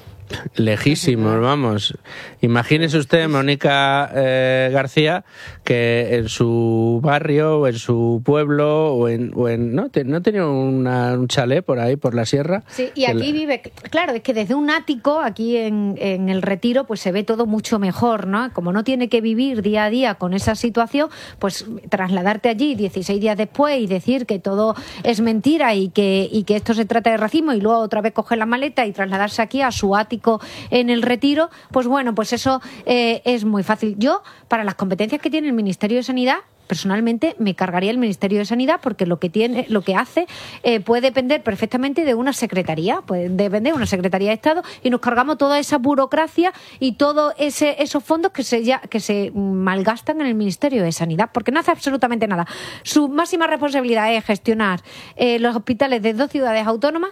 Lejísimos, vamos. Imagínese usted, Mónica García, que en su barrio o en su pueblo ¿no tenía un chalet por ahí, por la sierra? Sí, y aquí vive, claro, es que desde un ático, aquí en el Retiro, pues se ve todo mucho mejor, ¿no? Como no tiene que vivir día a día con esa situación, pues trasladarte allí 16 días después y decir que todo es mentira y que esto se trata de racismo, y luego otra vez coger la maleta y trasladarse aquí a su ático en el Retiro, pues bueno, pues eso es muy fácil. Yo, para las competencias que tiene el Ministerio de Sanidad, personalmente me cargaría el Ministerio de Sanidad, porque lo que hace puede depender perfectamente de una secretaría, puede depender de una secretaría de Estado, y nos cargamos toda esa burocracia y todos esos fondos que se malgastan en el Ministerio de Sanidad, porque no hace absolutamente nada. Su máxima responsabilidad es gestionar los hospitales de 2 ciudades autónomas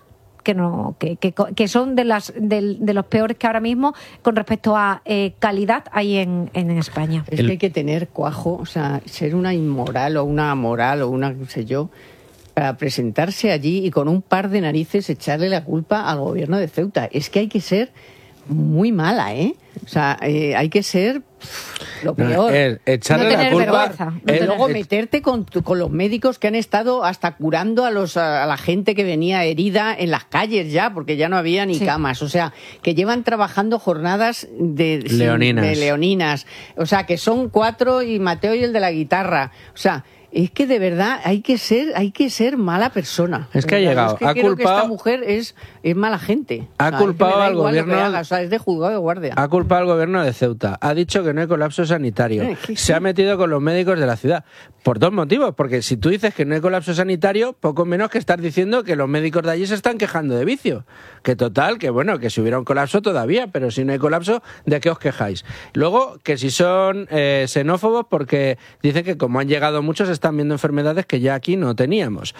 que son de los peores que ahora mismo con respecto a calidad hay en España. Es que hay que tener cuajo, o sea, ser una inmoral o una amoral o una, no sé yo, para presentarse allí y con un par de narices echarle la culpa al gobierno de Ceuta. Es que hay que ser muy mala, ¿eh? O sea, hay que ser lo peor. Echarle la culpa. Luego meterte con los médicos que han estado hasta curando a la gente que venía herida en las calles ya, porque ya no había ni camas. O sea, que llevan trabajando jornadas de leoninas. O sea, que son 4 y Mateo y el de la guitarra. O sea, es que de verdad hay que ser mala persona. Es que ha llegado. Es que creo que esta mujer es mala gente. Ha culpado al gobierno. Es de juzgado de guardia. Ha culpado al gobierno de Ceuta. Ha dicho que no hay colapso sanitario. Se ha metido con los médicos de la ciudad. Por 2 motivos. Porque si tú dices que no hay colapso sanitario, poco menos que estar diciendo que los médicos de allí se están quejando de vicio. Que total, que bueno, que si hubiera un colapso todavía, pero si no hay colapso, ¿de qué os quejáis? Luego, que si son xenófobos, porque dicen que como han llegado muchos, están viendo enfermedades que ya aquí no teníamos.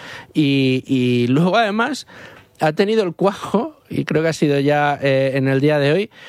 Y luego, además, ha tenido el cuajo, y creo que ha sido ya en el día de hoy,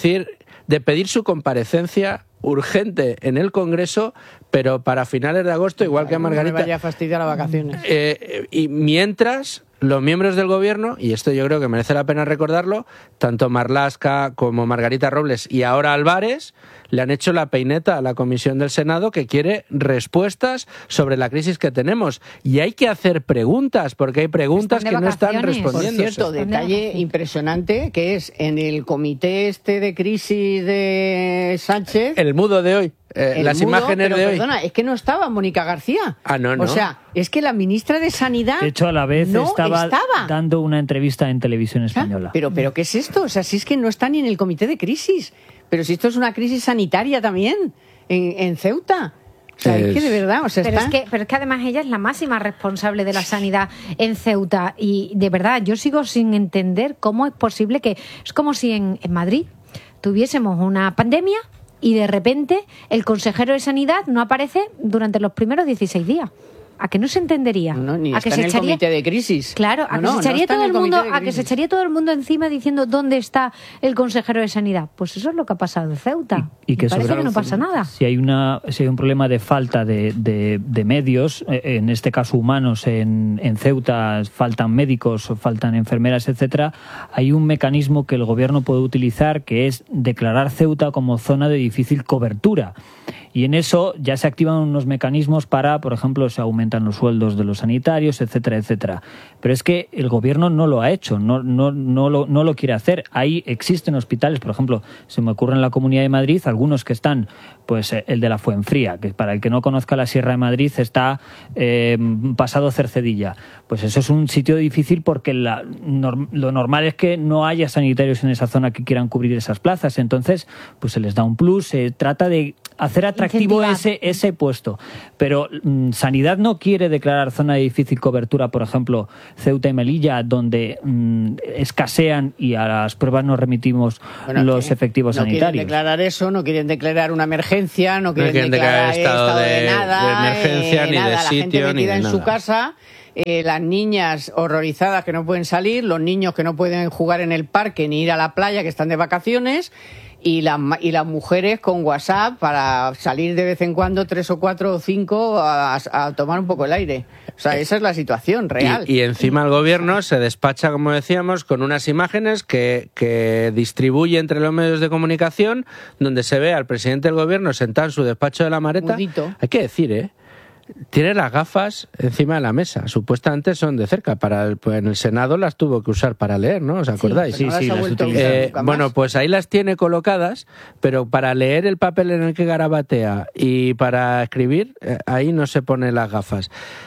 de pedir su comparecencia urgente en el Congreso, pero para finales de agosto, igual que a Margarita. No me vaya a fastidiar las vacaciones. Y mientras, los miembros del gobierno, y esto yo creo que merece la pena recordarlo, tanto Marlaska como Margarita Robles y ahora Álvarez, le han hecho la peineta a la Comisión del Senado, que quiere respuestas sobre la crisis que tenemos. Y hay que hacer preguntas, porque hay preguntas que no están respondiendo. Por cierto, detalle impresionante, que es en el comité de crisis de Sánchez... El mudo de hoy. Las imágenes de hoy. Perdona, es que no estaba Mónica García. No. O sea, es que la ministra de Sanidad... De hecho, a la vez estaba dando una entrevista en Televisión Española. Pero ¿qué es esto? O sea, si es que no está ni en el comité de crisis. Pero si esto es una crisis sanitaria también, en Ceuta. O sea, es que de verdad, pero es que además ella es la máxima responsable de la sanidad en Ceuta y de verdad yo sigo sin entender cómo es posible que es como si en Madrid tuviésemos una pandemia y de repente el consejero de sanidad no aparece durante los primeros 16 días. ¿A que no se entendería? No, ni ¿A está que en se el comité de crisis? Claro, a que se echaría todo el mundo, a que se echaría todo el mundo encima diciendo ¿dónde está el consejero de sanidad? Pues eso es lo que ha pasado en Ceuta. Y que parece que no pasa nada. Si hay un problema de falta de medios, en este caso humanos, en Ceuta faltan médicos, faltan enfermeras, etcétera, hay un mecanismo que el gobierno puede utilizar que es declarar Ceuta como zona de difícil cobertura. Y en eso ya se activan unos mecanismos para, por ejemplo, se aumentan los sueldos de los sanitarios, etcétera, etcétera. Pero es que el gobierno no lo ha hecho, no lo quiere hacer. Ahí existen hospitales, por ejemplo, se me ocurre en la Comunidad de Madrid, algunos que están, pues el de la Fuenfría, que para el que no conozca la Sierra de Madrid está pasado Cercedilla. Pues eso es un sitio difícil porque lo normal es que no haya sanitarios en esa zona que quieran cubrir esas plazas. Entonces, pues se les da un plus, se trata de hacer atractivo ese puesto. Pero Sanidad no quiere declarar zona de difícil cobertura, por ejemplo, Ceuta y Melilla, donde escasean y a las pruebas nos remitimos los efectivos sanitarios. No quieren declarar eso, no quieren declarar una emergencia, no quieren declarar estado de nada, de emergencia, ni nada. de La sitio, gente metida ni de en nada. su casa, las niñas horrorizadas que no pueden salir, los niños que no pueden jugar en el parque ni ir a la playa, que están de vacaciones, y las mujeres con WhatsApp para salir de vez en cuando 3 o 4 o 5 a tomar un poco el aire. O sea, esa es la situación real. Y encima el gobierno se despacha, como decíamos, con unas imágenes que distribuye entre los medios de comunicación, donde se ve al presidente del gobierno sentado en su despacho de la Mareta. Mudito. Hay que decir, tiene las gafas encima de la mesa. Supuestamente son de cerca. Pues en el Senado las tuvo que usar para leer, ¿no? ¿Os acordáis? Sí, las utilizó. Bueno, pues ahí las tiene colocadas, pero para leer el papel en el que garabatea y para escribir, ahí no se pone las gafas.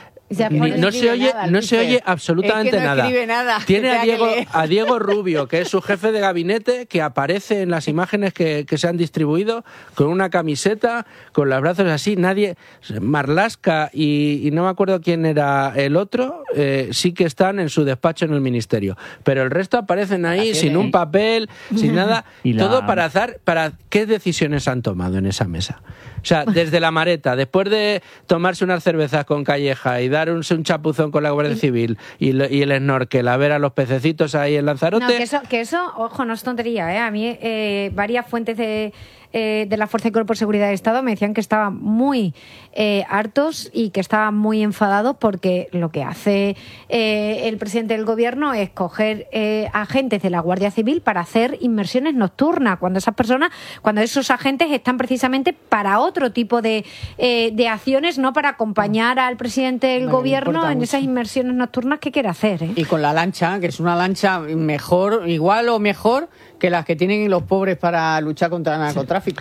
No se oye absolutamente nada. Tiene a Diego Rubio, que es su jefe de gabinete, que aparece en las imágenes que se han distribuido con una camiseta, con los brazos así. Nadie, Marlaska y no me acuerdo quién era el otro, sí que están en su despacho en el ministerio. Pero el resto aparecen ahí sin un papel, sin nada. Todo para qué decisiones han tomado en esa mesa. O sea, desde la Mareta, después de tomarse unas cervezas con Calleja y dar un chapuzón con la Guardia Civil y el snorkel, a ver a los pececitos ahí en Lanzarote... No, que eso, ojo, no es tontería, A mí varias fuentes de la Fuerza y Cuerpo de Seguridad del Estado me decían que estaban muy hartos y que estaban muy enfadados porque lo que hace el presidente del gobierno es coger agentes de la Guardia Civil para hacer inmersiones nocturnas, cuando esos agentes están precisamente para otro tipo de acciones, no para acompañar al presidente del gobierno en esas inmersiones nocturnas que quiere hacer. Y con la lancha, que es una lancha igual o mejor que las que tienen los pobres para luchar contra el narcotráfico.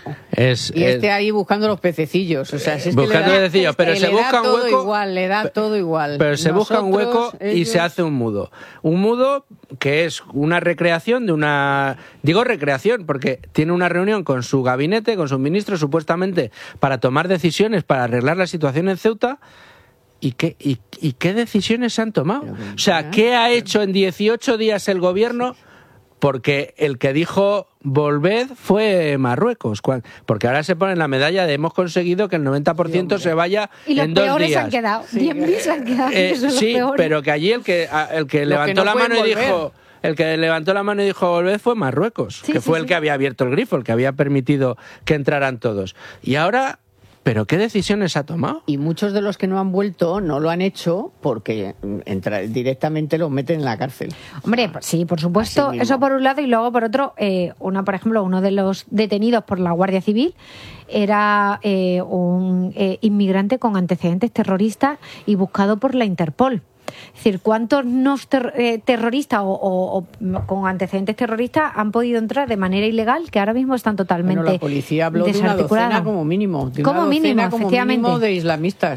Ahí buscando los pececillos. O sea, si es buscando pececillos, pero se busca un hueco. Le da todo igual. Pero se busca un hueco y se hace un mudo. Un mudo que es una recreación de una... Digo recreación porque tiene una reunión con su gabinete, con sus ministros, supuestamente para tomar decisiones, para arreglar la situación en Ceuta. ¿Y qué decisiones se han tomado? O sea, ¿qué ha hecho en 18 días el gobierno? Porque el que dijo volved fue Marruecos, porque ahora se pone la medalla de hemos conseguido que el 90% se vaya en 2 días. Y los peores han quedado, 10.000 han quedado. Sí, pero que allí el que levantó la mano y dijo... El que levantó la mano y dijo volved fue Marruecos, que fue el que había abierto el grifo, el que había permitido que entraran todos. Y ahora... ¿Pero qué decisiones ha tomado? Y muchos de los que no han vuelto no lo han hecho porque directamente los meten en la cárcel. Hombre, sí, por supuesto, eso por un lado, y luego por otro, por ejemplo, uno de los detenidos por la Guardia Civil era un inmigrante con antecedentes terroristas y buscado por la Interpol. Es decir, ¿cuántos terroristas o con antecedentes terroristas han podido entrar de manera ilegal que ahora mismo están totalmente la policía habló de una docena como mínimo. Efectivamente. De islamistas.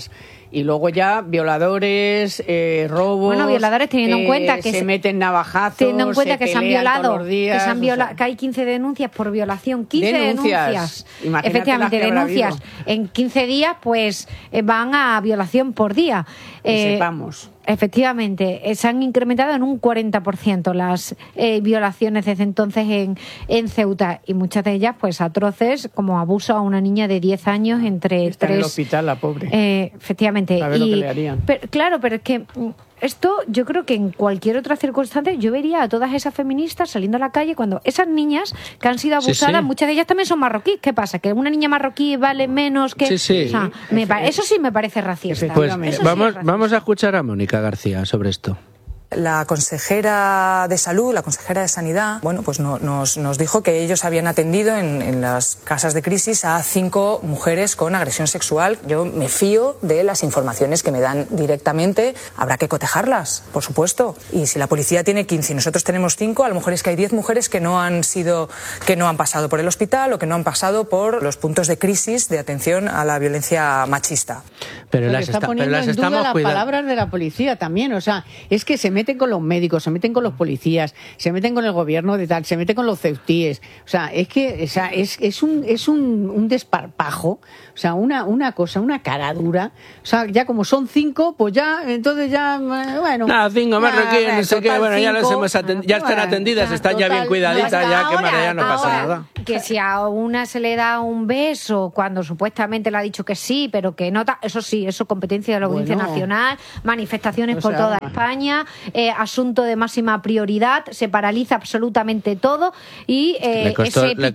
y luego ya violadores, robos. Bueno, violadores teniendo en cuenta que se meten navajazos, teniendo en cuenta se que se han pelean violado, todos los días, que hay 15 denuncias por violación, 15 denuncias. Imagínate Efectivamente, las que habrá denuncias habido. en 15 días, pues van a violación por día. Que sepamos. Efectivamente, se han incrementado en un 40% las violaciones desde entonces en Ceuta, y muchas de ellas pues atroces, como abuso a una niña de 10 años entre Está en el 3... hospital, la pobre. Efectivamente. A ver lo que le harían. Claro, pero es que esto, yo creo que en cualquier otra circunstancia yo vería a todas esas feministas saliendo a la calle cuando esas niñas que han sido abusadas, muchas de ellas también son marroquíes. ¿Qué pasa? ¿Que una niña marroquí vale menos que...? O sea, eso sí me parece racista. Pues vamos a escuchar a Mónica García sobre esto. La consejera de Salud, la consejera de Sanidad, bueno, pues nos dijo que ellos habían atendido en las casas de crisis a 5 mujeres con agresión sexual. Yo me fío de las informaciones que me dan directamente. Habrá que cotejarlas, por supuesto. Y si la policía tiene 15 y nosotros tenemos 5, a lo mejor es que hay 10 mujeres que no han pasado por el hospital o que no han pasado por los puntos de crisis de atención a la violencia machista. Pero está poniendo en duda las palabras de la policía también. O sea, es que se meten con los médicos, se meten con los policías, se meten con el gobierno de tal, se meten con los ceutíes. O sea, es que es un desparpajo, o sea, una cosa, una cara dura. O sea, ya como son 5, pues ya, entonces ya, bueno. Nada, 5 marroquíes, no sé qué, bueno, ya las hemos ya están atendidas, están ya bien cuidaditas, ya que ya no pasa nada. Que si a una se le da un beso cuando supuestamente le ha dicho que sí, pero que no, eso sí, eso es competencia de la Audiencia Nacional, manifestaciones por toda España, asunto de máxima prioridad, se paraliza absolutamente todo y le costó el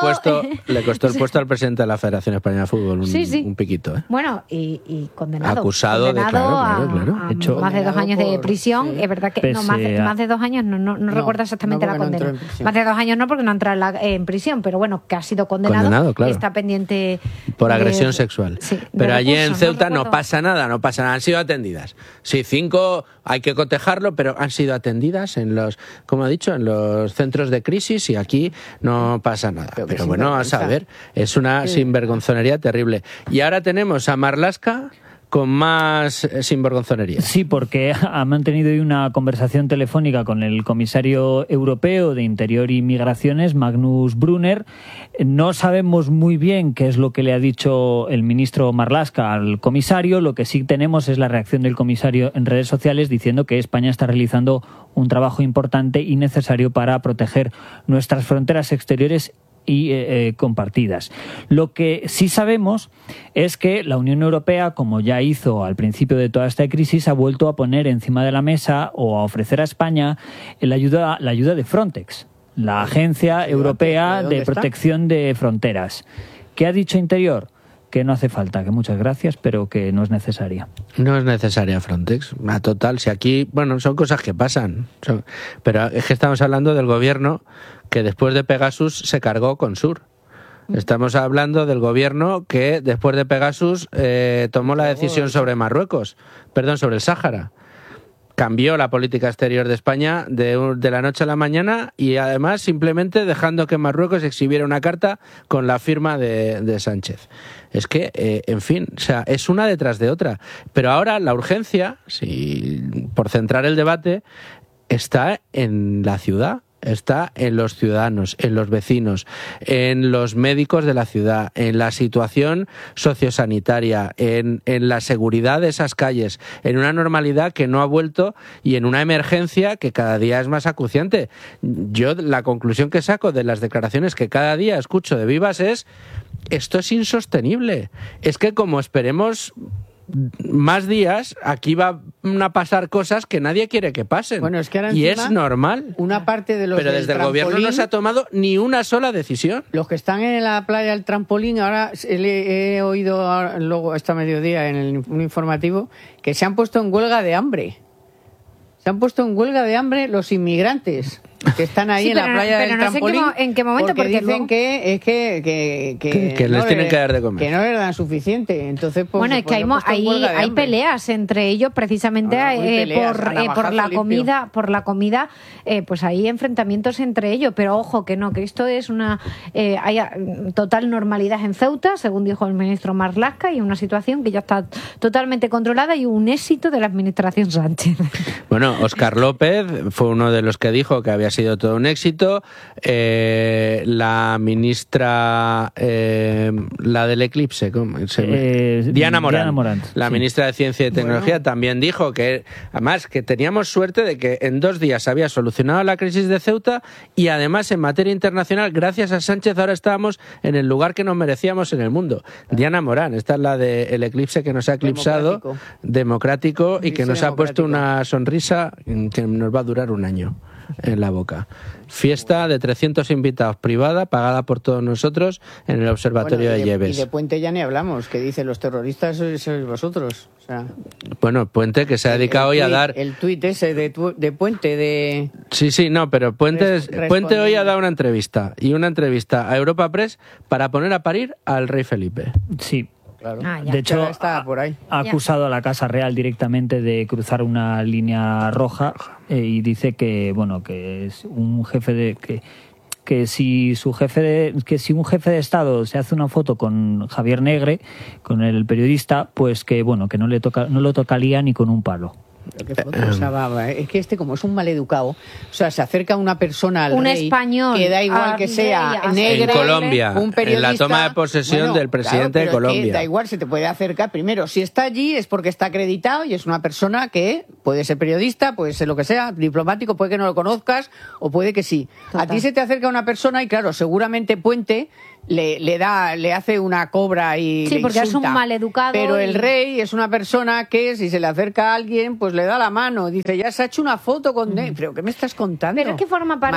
puesto al presidente de la Federación Española de Fútbol, un piquito. Bueno, y condenado. Acusado a hecho, más de 2 años de prisión. Es verdad que más de 2 años, no recuerdo exactamente la condena. Más de 2 años no, porque no entra en prisión, pero bueno, que ha sido condenado claro. Está pendiente por agresión sexual. Sí, pero allí en Ceuta no pasa nada, han sido atendidas. Sí, 5 hay que cotejarlo, pero han sido atendidas en los, como he dicho, en los centros de crisis, y aquí no pasa nada. Pero bueno, a saber, es una sinvergonzonería terrible. Y ahora tenemos a Marlaska con más sinvergonzonería. Sí, porque ha mantenido hoy una conversación telefónica con el comisario europeo de Interior y Migraciones, Magnus Brunner. No sabemos muy bien qué es lo que le ha dicho el ministro Marlaska al comisario. Lo que sí tenemos es la reacción del comisario en redes sociales diciendo que España está realizando un trabajo importante y necesario para proteger nuestras fronteras exteriores y compartidas. Lo que sí sabemos es que la Unión Europea, como ya hizo al principio de toda esta crisis, ha vuelto a poner encima de la mesa o a ofrecer a España la ayuda de Frontex, la Agencia Europea de Protección de Fronteras. ¿Qué ha dicho Interior? Que no hace falta, que muchas gracias, pero que no es necesaria. No es necesaria Frontex, a total. Si aquí, bueno, son cosas que pasan, pero es que estamos hablando del gobierno que después de Pegasus se cargó con Sur. Estamos hablando del gobierno que después de Pegasus tomó la decisión sobre sobre el Sáhara. Cambió la política exterior de España de la noche a la mañana, y además simplemente dejando que Marruecos exhibiera una carta con la firma de Sánchez. Es que, en fin, o sea, es una detrás de otra. Pero ahora la urgencia, por centrar el debate, está en la ciudad. Está en los ciudadanos, en los vecinos, en los médicos de la ciudad, en la situación sociosanitaria, en la seguridad de esas calles, en una normalidad que no ha vuelto y en una emergencia que cada día es más acuciante. Yo la conclusión que saco de las declaraciones que cada día escucho de Vivas es: esto es insostenible. Es que como esperemos más días, aquí van a pasar cosas que nadie quiere que pasen. Bueno, es que ahora y es normal. Una parte de los Pero desde el gobierno no se ha tomado ni una sola decisión. Los que están en la playa del trampolín, ahora he oído luego esta mediodía en un informativo que se han puesto en huelga de hambre. Se han puesto en huelga de hambre los inmigrantes. que están ahí en la playa del trampolín. ¿En qué momento? Porque dicen que les tienen que dar de comer. Que no les dan suficiente. Entonces, pues, bueno, es que hay peleas entre ellos precisamente por la comida, pues hay enfrentamientos entre ellos, pero ojo que no, que esto es hay total normalidad en Ceuta, según dijo el ministro Marlaska, y una situación que ya está totalmente controlada y un éxito de la administración Sánchez. Bueno, Óscar López fue uno de los que dijo que había sido todo un éxito. La ministra, la del eclipse, ¿cómo se llama? Diana Morant. La ministra de Ciencia y Tecnología también dijo que, además, que teníamos suerte de que en 2 días había solucionado la crisis de Ceuta y además en materia internacional, gracias a Sánchez, ahora estábamos en el lugar que nos merecíamos en el mundo. Diana Morant, esta es la del eclipse que nos ha eclipsado, democrático y que nos ha puesto una sonrisa que nos va a durar un año en la boca. Fiesta de 300 invitados privada, pagada por todos nosotros en el Observatorio de Lleves. Y de Puente ya ni hablamos, que dice los terroristas sois vosotros. O sea, bueno, Puente que se ha dedicado hoy a dar... El tuit ese de Puente de... Sí, no, pero Puente hoy ha dado una entrevista a Europa Press para poner a parir al rey Felipe. Sí. Claro. De hecho, está por ahí. Ha acusado a la Casa Real directamente de cruzar una línea roja y dice que es un jefe de que si un jefe de Estado se hace una foto con Javier Negre, con el periodista, pues que no lo tocaría ni con un palo. Qué foto esa baba, ¿eh? Es que como es un maleducado, o sea, se acerca una persona al rey, español, que da igual que sea negro, en Colombia, un periodista, en la toma de posesión del presidente de Colombia. Que da igual, se te puede acercar. Primero, si está allí es porque está acreditado y es una persona que puede ser periodista, puede ser lo que sea, diplomático, puede que no lo conozcas o puede que sí. Total. A ti se te acerca una persona y claro, seguramente Puente le hace una cobra y sí, le porque insulta. Es un maleducado. Pero el rey es una persona que si se le acerca a alguien, pues le da la mano. Dice, ya se ha hecho una foto con... ¿Pero qué me estás contando? Pero es que forma parte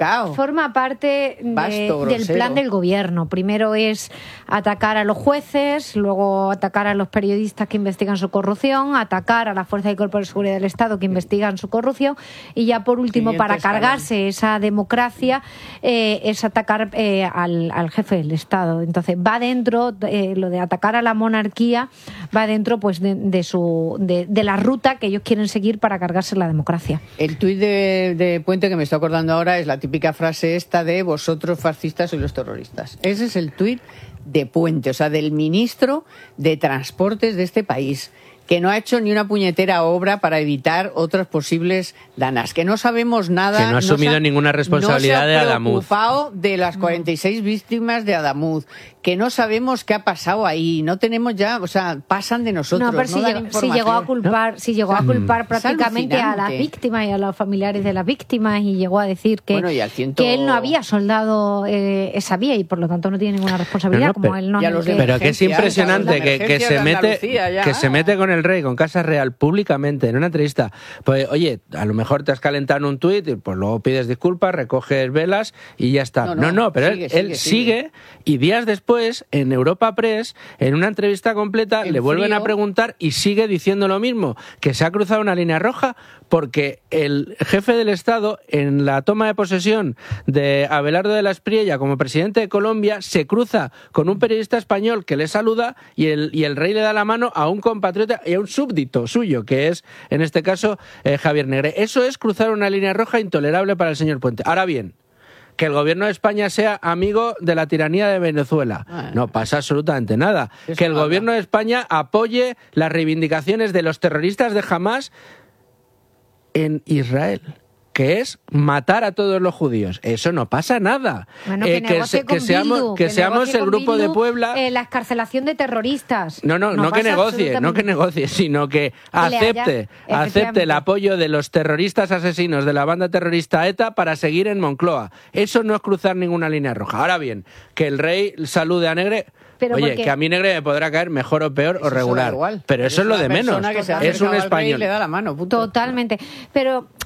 del plan del gobierno. Primero es atacar a los jueces, luego atacar a los periodistas que investigan su corrupción, atacar a las fuerzas y cuerpos de seguridad del Estado que investigan su corrupción y ya por último, para cargarse esa democracia, es atacar al jefe del Estado. Entonces va dentro, lo de atacar a la monarquía va dentro pues de la ruta que ellos quieren seguir para cargarse la democracia. El tuit de Puente que me estoy acordando ahora es la típica frase esta de vosotros fascistas sois los terroristas. Ese es el tuit de Puente, o sea, del ministro de Transportes de este país, que no ha hecho ni una puñetera obra para evitar otras posibles danas, que no sabemos nada. Que no ha asumido ninguna responsabilidad de Adamuz. No se ha preocupado de las 46 víctimas de Adamuz, que no sabemos qué ha pasado ahí, no tenemos ya, o sea, pasan de nosotros. No, pero si llegó a culpar prácticamente a las víctimas y a los familiares de las víctimas y llegó a decir que él no había soldado esa vía y por lo tanto no tiene ninguna responsabilidad, como él no. Pero que es impresionante que se mete con el rey, con Casa Real, públicamente, en una entrevista. Pues, oye, a lo mejor te has calentado en un tuit y pues luego pides disculpas, recoges velas y ya está. No, pero él sigue y días después, en Europa Press, en una entrevista completa, le vuelven a preguntar y sigue diciendo lo mismo, que se ha cruzado una línea roja porque el jefe del Estado, en la toma de posesión de Abelardo de la Espriella como presidente de Colombia, se cruza con un periodista español que le saluda y el rey le da la mano a un compatriota y a un súbdito suyo, que es, en este caso, Javier Negre. Eso es cruzar una línea roja intolerable para el señor Puente. Ahora bien, que el gobierno de España sea amigo de la tiranía de Venezuela. No pasa absolutamente nada. Que el gobierno de España apoye las reivindicaciones de los terroristas de Hamás en Israel, que es matar a todos los judíos. Eso no pasa nada. Bueno, que seamos el grupo de Puebla. La excarcelación de terroristas. No que negocie, sino que acepte el apoyo de los terroristas asesinos de la banda terrorista ETA para seguir en Moncloa. Eso no es cruzar ninguna línea roja. Ahora bien, que el rey salude a Negre. Oye, que a mí Negre me podrá caer mejor o peor o regular. Pero eso es lo de menos. Es un español. Le da la mano, Totalmente. Pero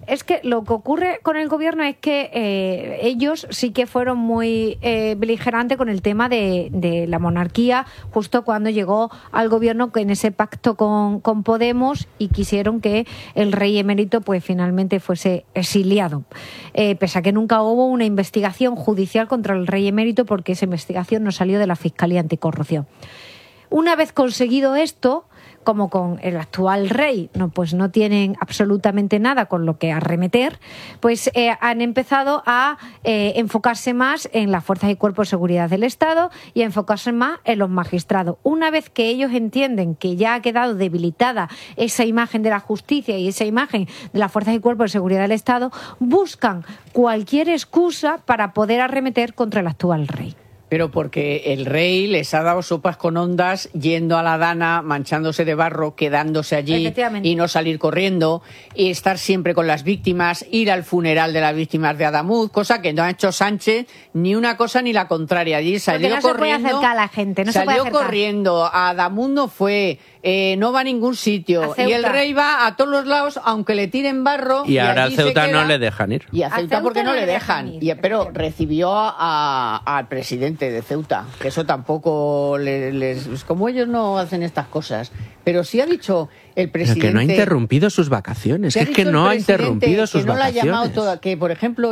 es que lo que ocurre con el gobierno es que ellos sí que fueron muy beligerantes con el tema de la monarquía, justo cuando llegó al gobierno en ese pacto con Podemos, y quisieron que el rey emérito pues finalmente fuese exiliado, pese a que nunca hubo una investigación judicial contra el rey emérito, porque esa investigación no salió de la Fiscalía Anticorrupción. Una vez conseguido esto, como con el actual rey, pues no tienen absolutamente nada con lo que arremeter, pues han empezado a enfocarse más en las fuerzas y cuerpos de seguridad del Estado y a enfocarse más en los magistrados. Una vez que ellos entienden que ya ha quedado debilitada esa imagen de la justicia y esa imagen de las fuerzas y cuerpos de seguridad del Estado, buscan cualquier excusa para poder arremeter contra el actual rey. Pero porque el rey les ha dado sopas con ondas, yendo a la Dana, manchándose de barro, quedándose allí y no salir corriendo, y estar siempre con las víctimas, ir al funeral de las víctimas de Adamuz, cosa que no ha hecho Sánchez ni una cosa ni la contraria. Allí salió corriendo. No se puede acercar a la gente, no se puede acercar. Salió corriendo, a Adamuz no fue, no va a ningún sitio, y el rey va a todos los lados, aunque le tiren barro. Y ahora al Ceuta no le dejan ir. Y a Ceuta porque no le dejan. Pero recibió al presidente de Ceuta, que eso tampoco como ellos no hacen estas cosas, pero sí ha dicho el presidente, pero que no ha interrumpido sus vacaciones, es que no ha interrumpido sus vacaciones, que no la ha llamado que por ejemplo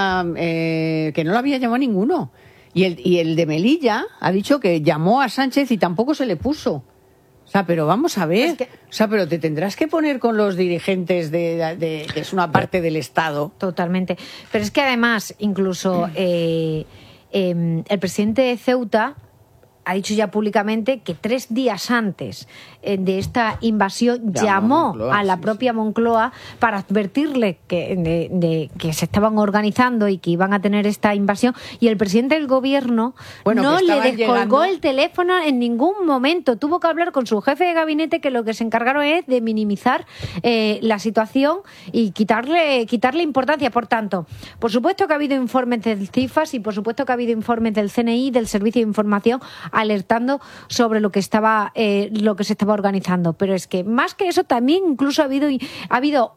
que no la había llamado ninguno, y el de Melilla ha dicho que llamó a Sánchez y tampoco se le puso. O sea, pero vamos a ver, pero te tendrás que poner con los dirigentes que es una parte del Estado. Totalmente. Pero es que además, incluso el presidente de Ceuta ha dicho ya públicamente que 3 días antes de esta invasión llamó a la propia Moncloa para advertirle que se estaban organizando y que iban a tener esta invasión, y el presidente del gobierno no le descolgó el teléfono en ningún momento. Tuvo que hablar con su jefe de gabinete, que lo que se encargaron es de minimizar la situación y quitarle importancia. Por tanto, por supuesto que ha habido informes del CIFAS y por supuesto que ha habido informes del CNI, del Servicio de Información, alertando sobre lo que se estaba organizando, pero es que más que eso también incluso ha habido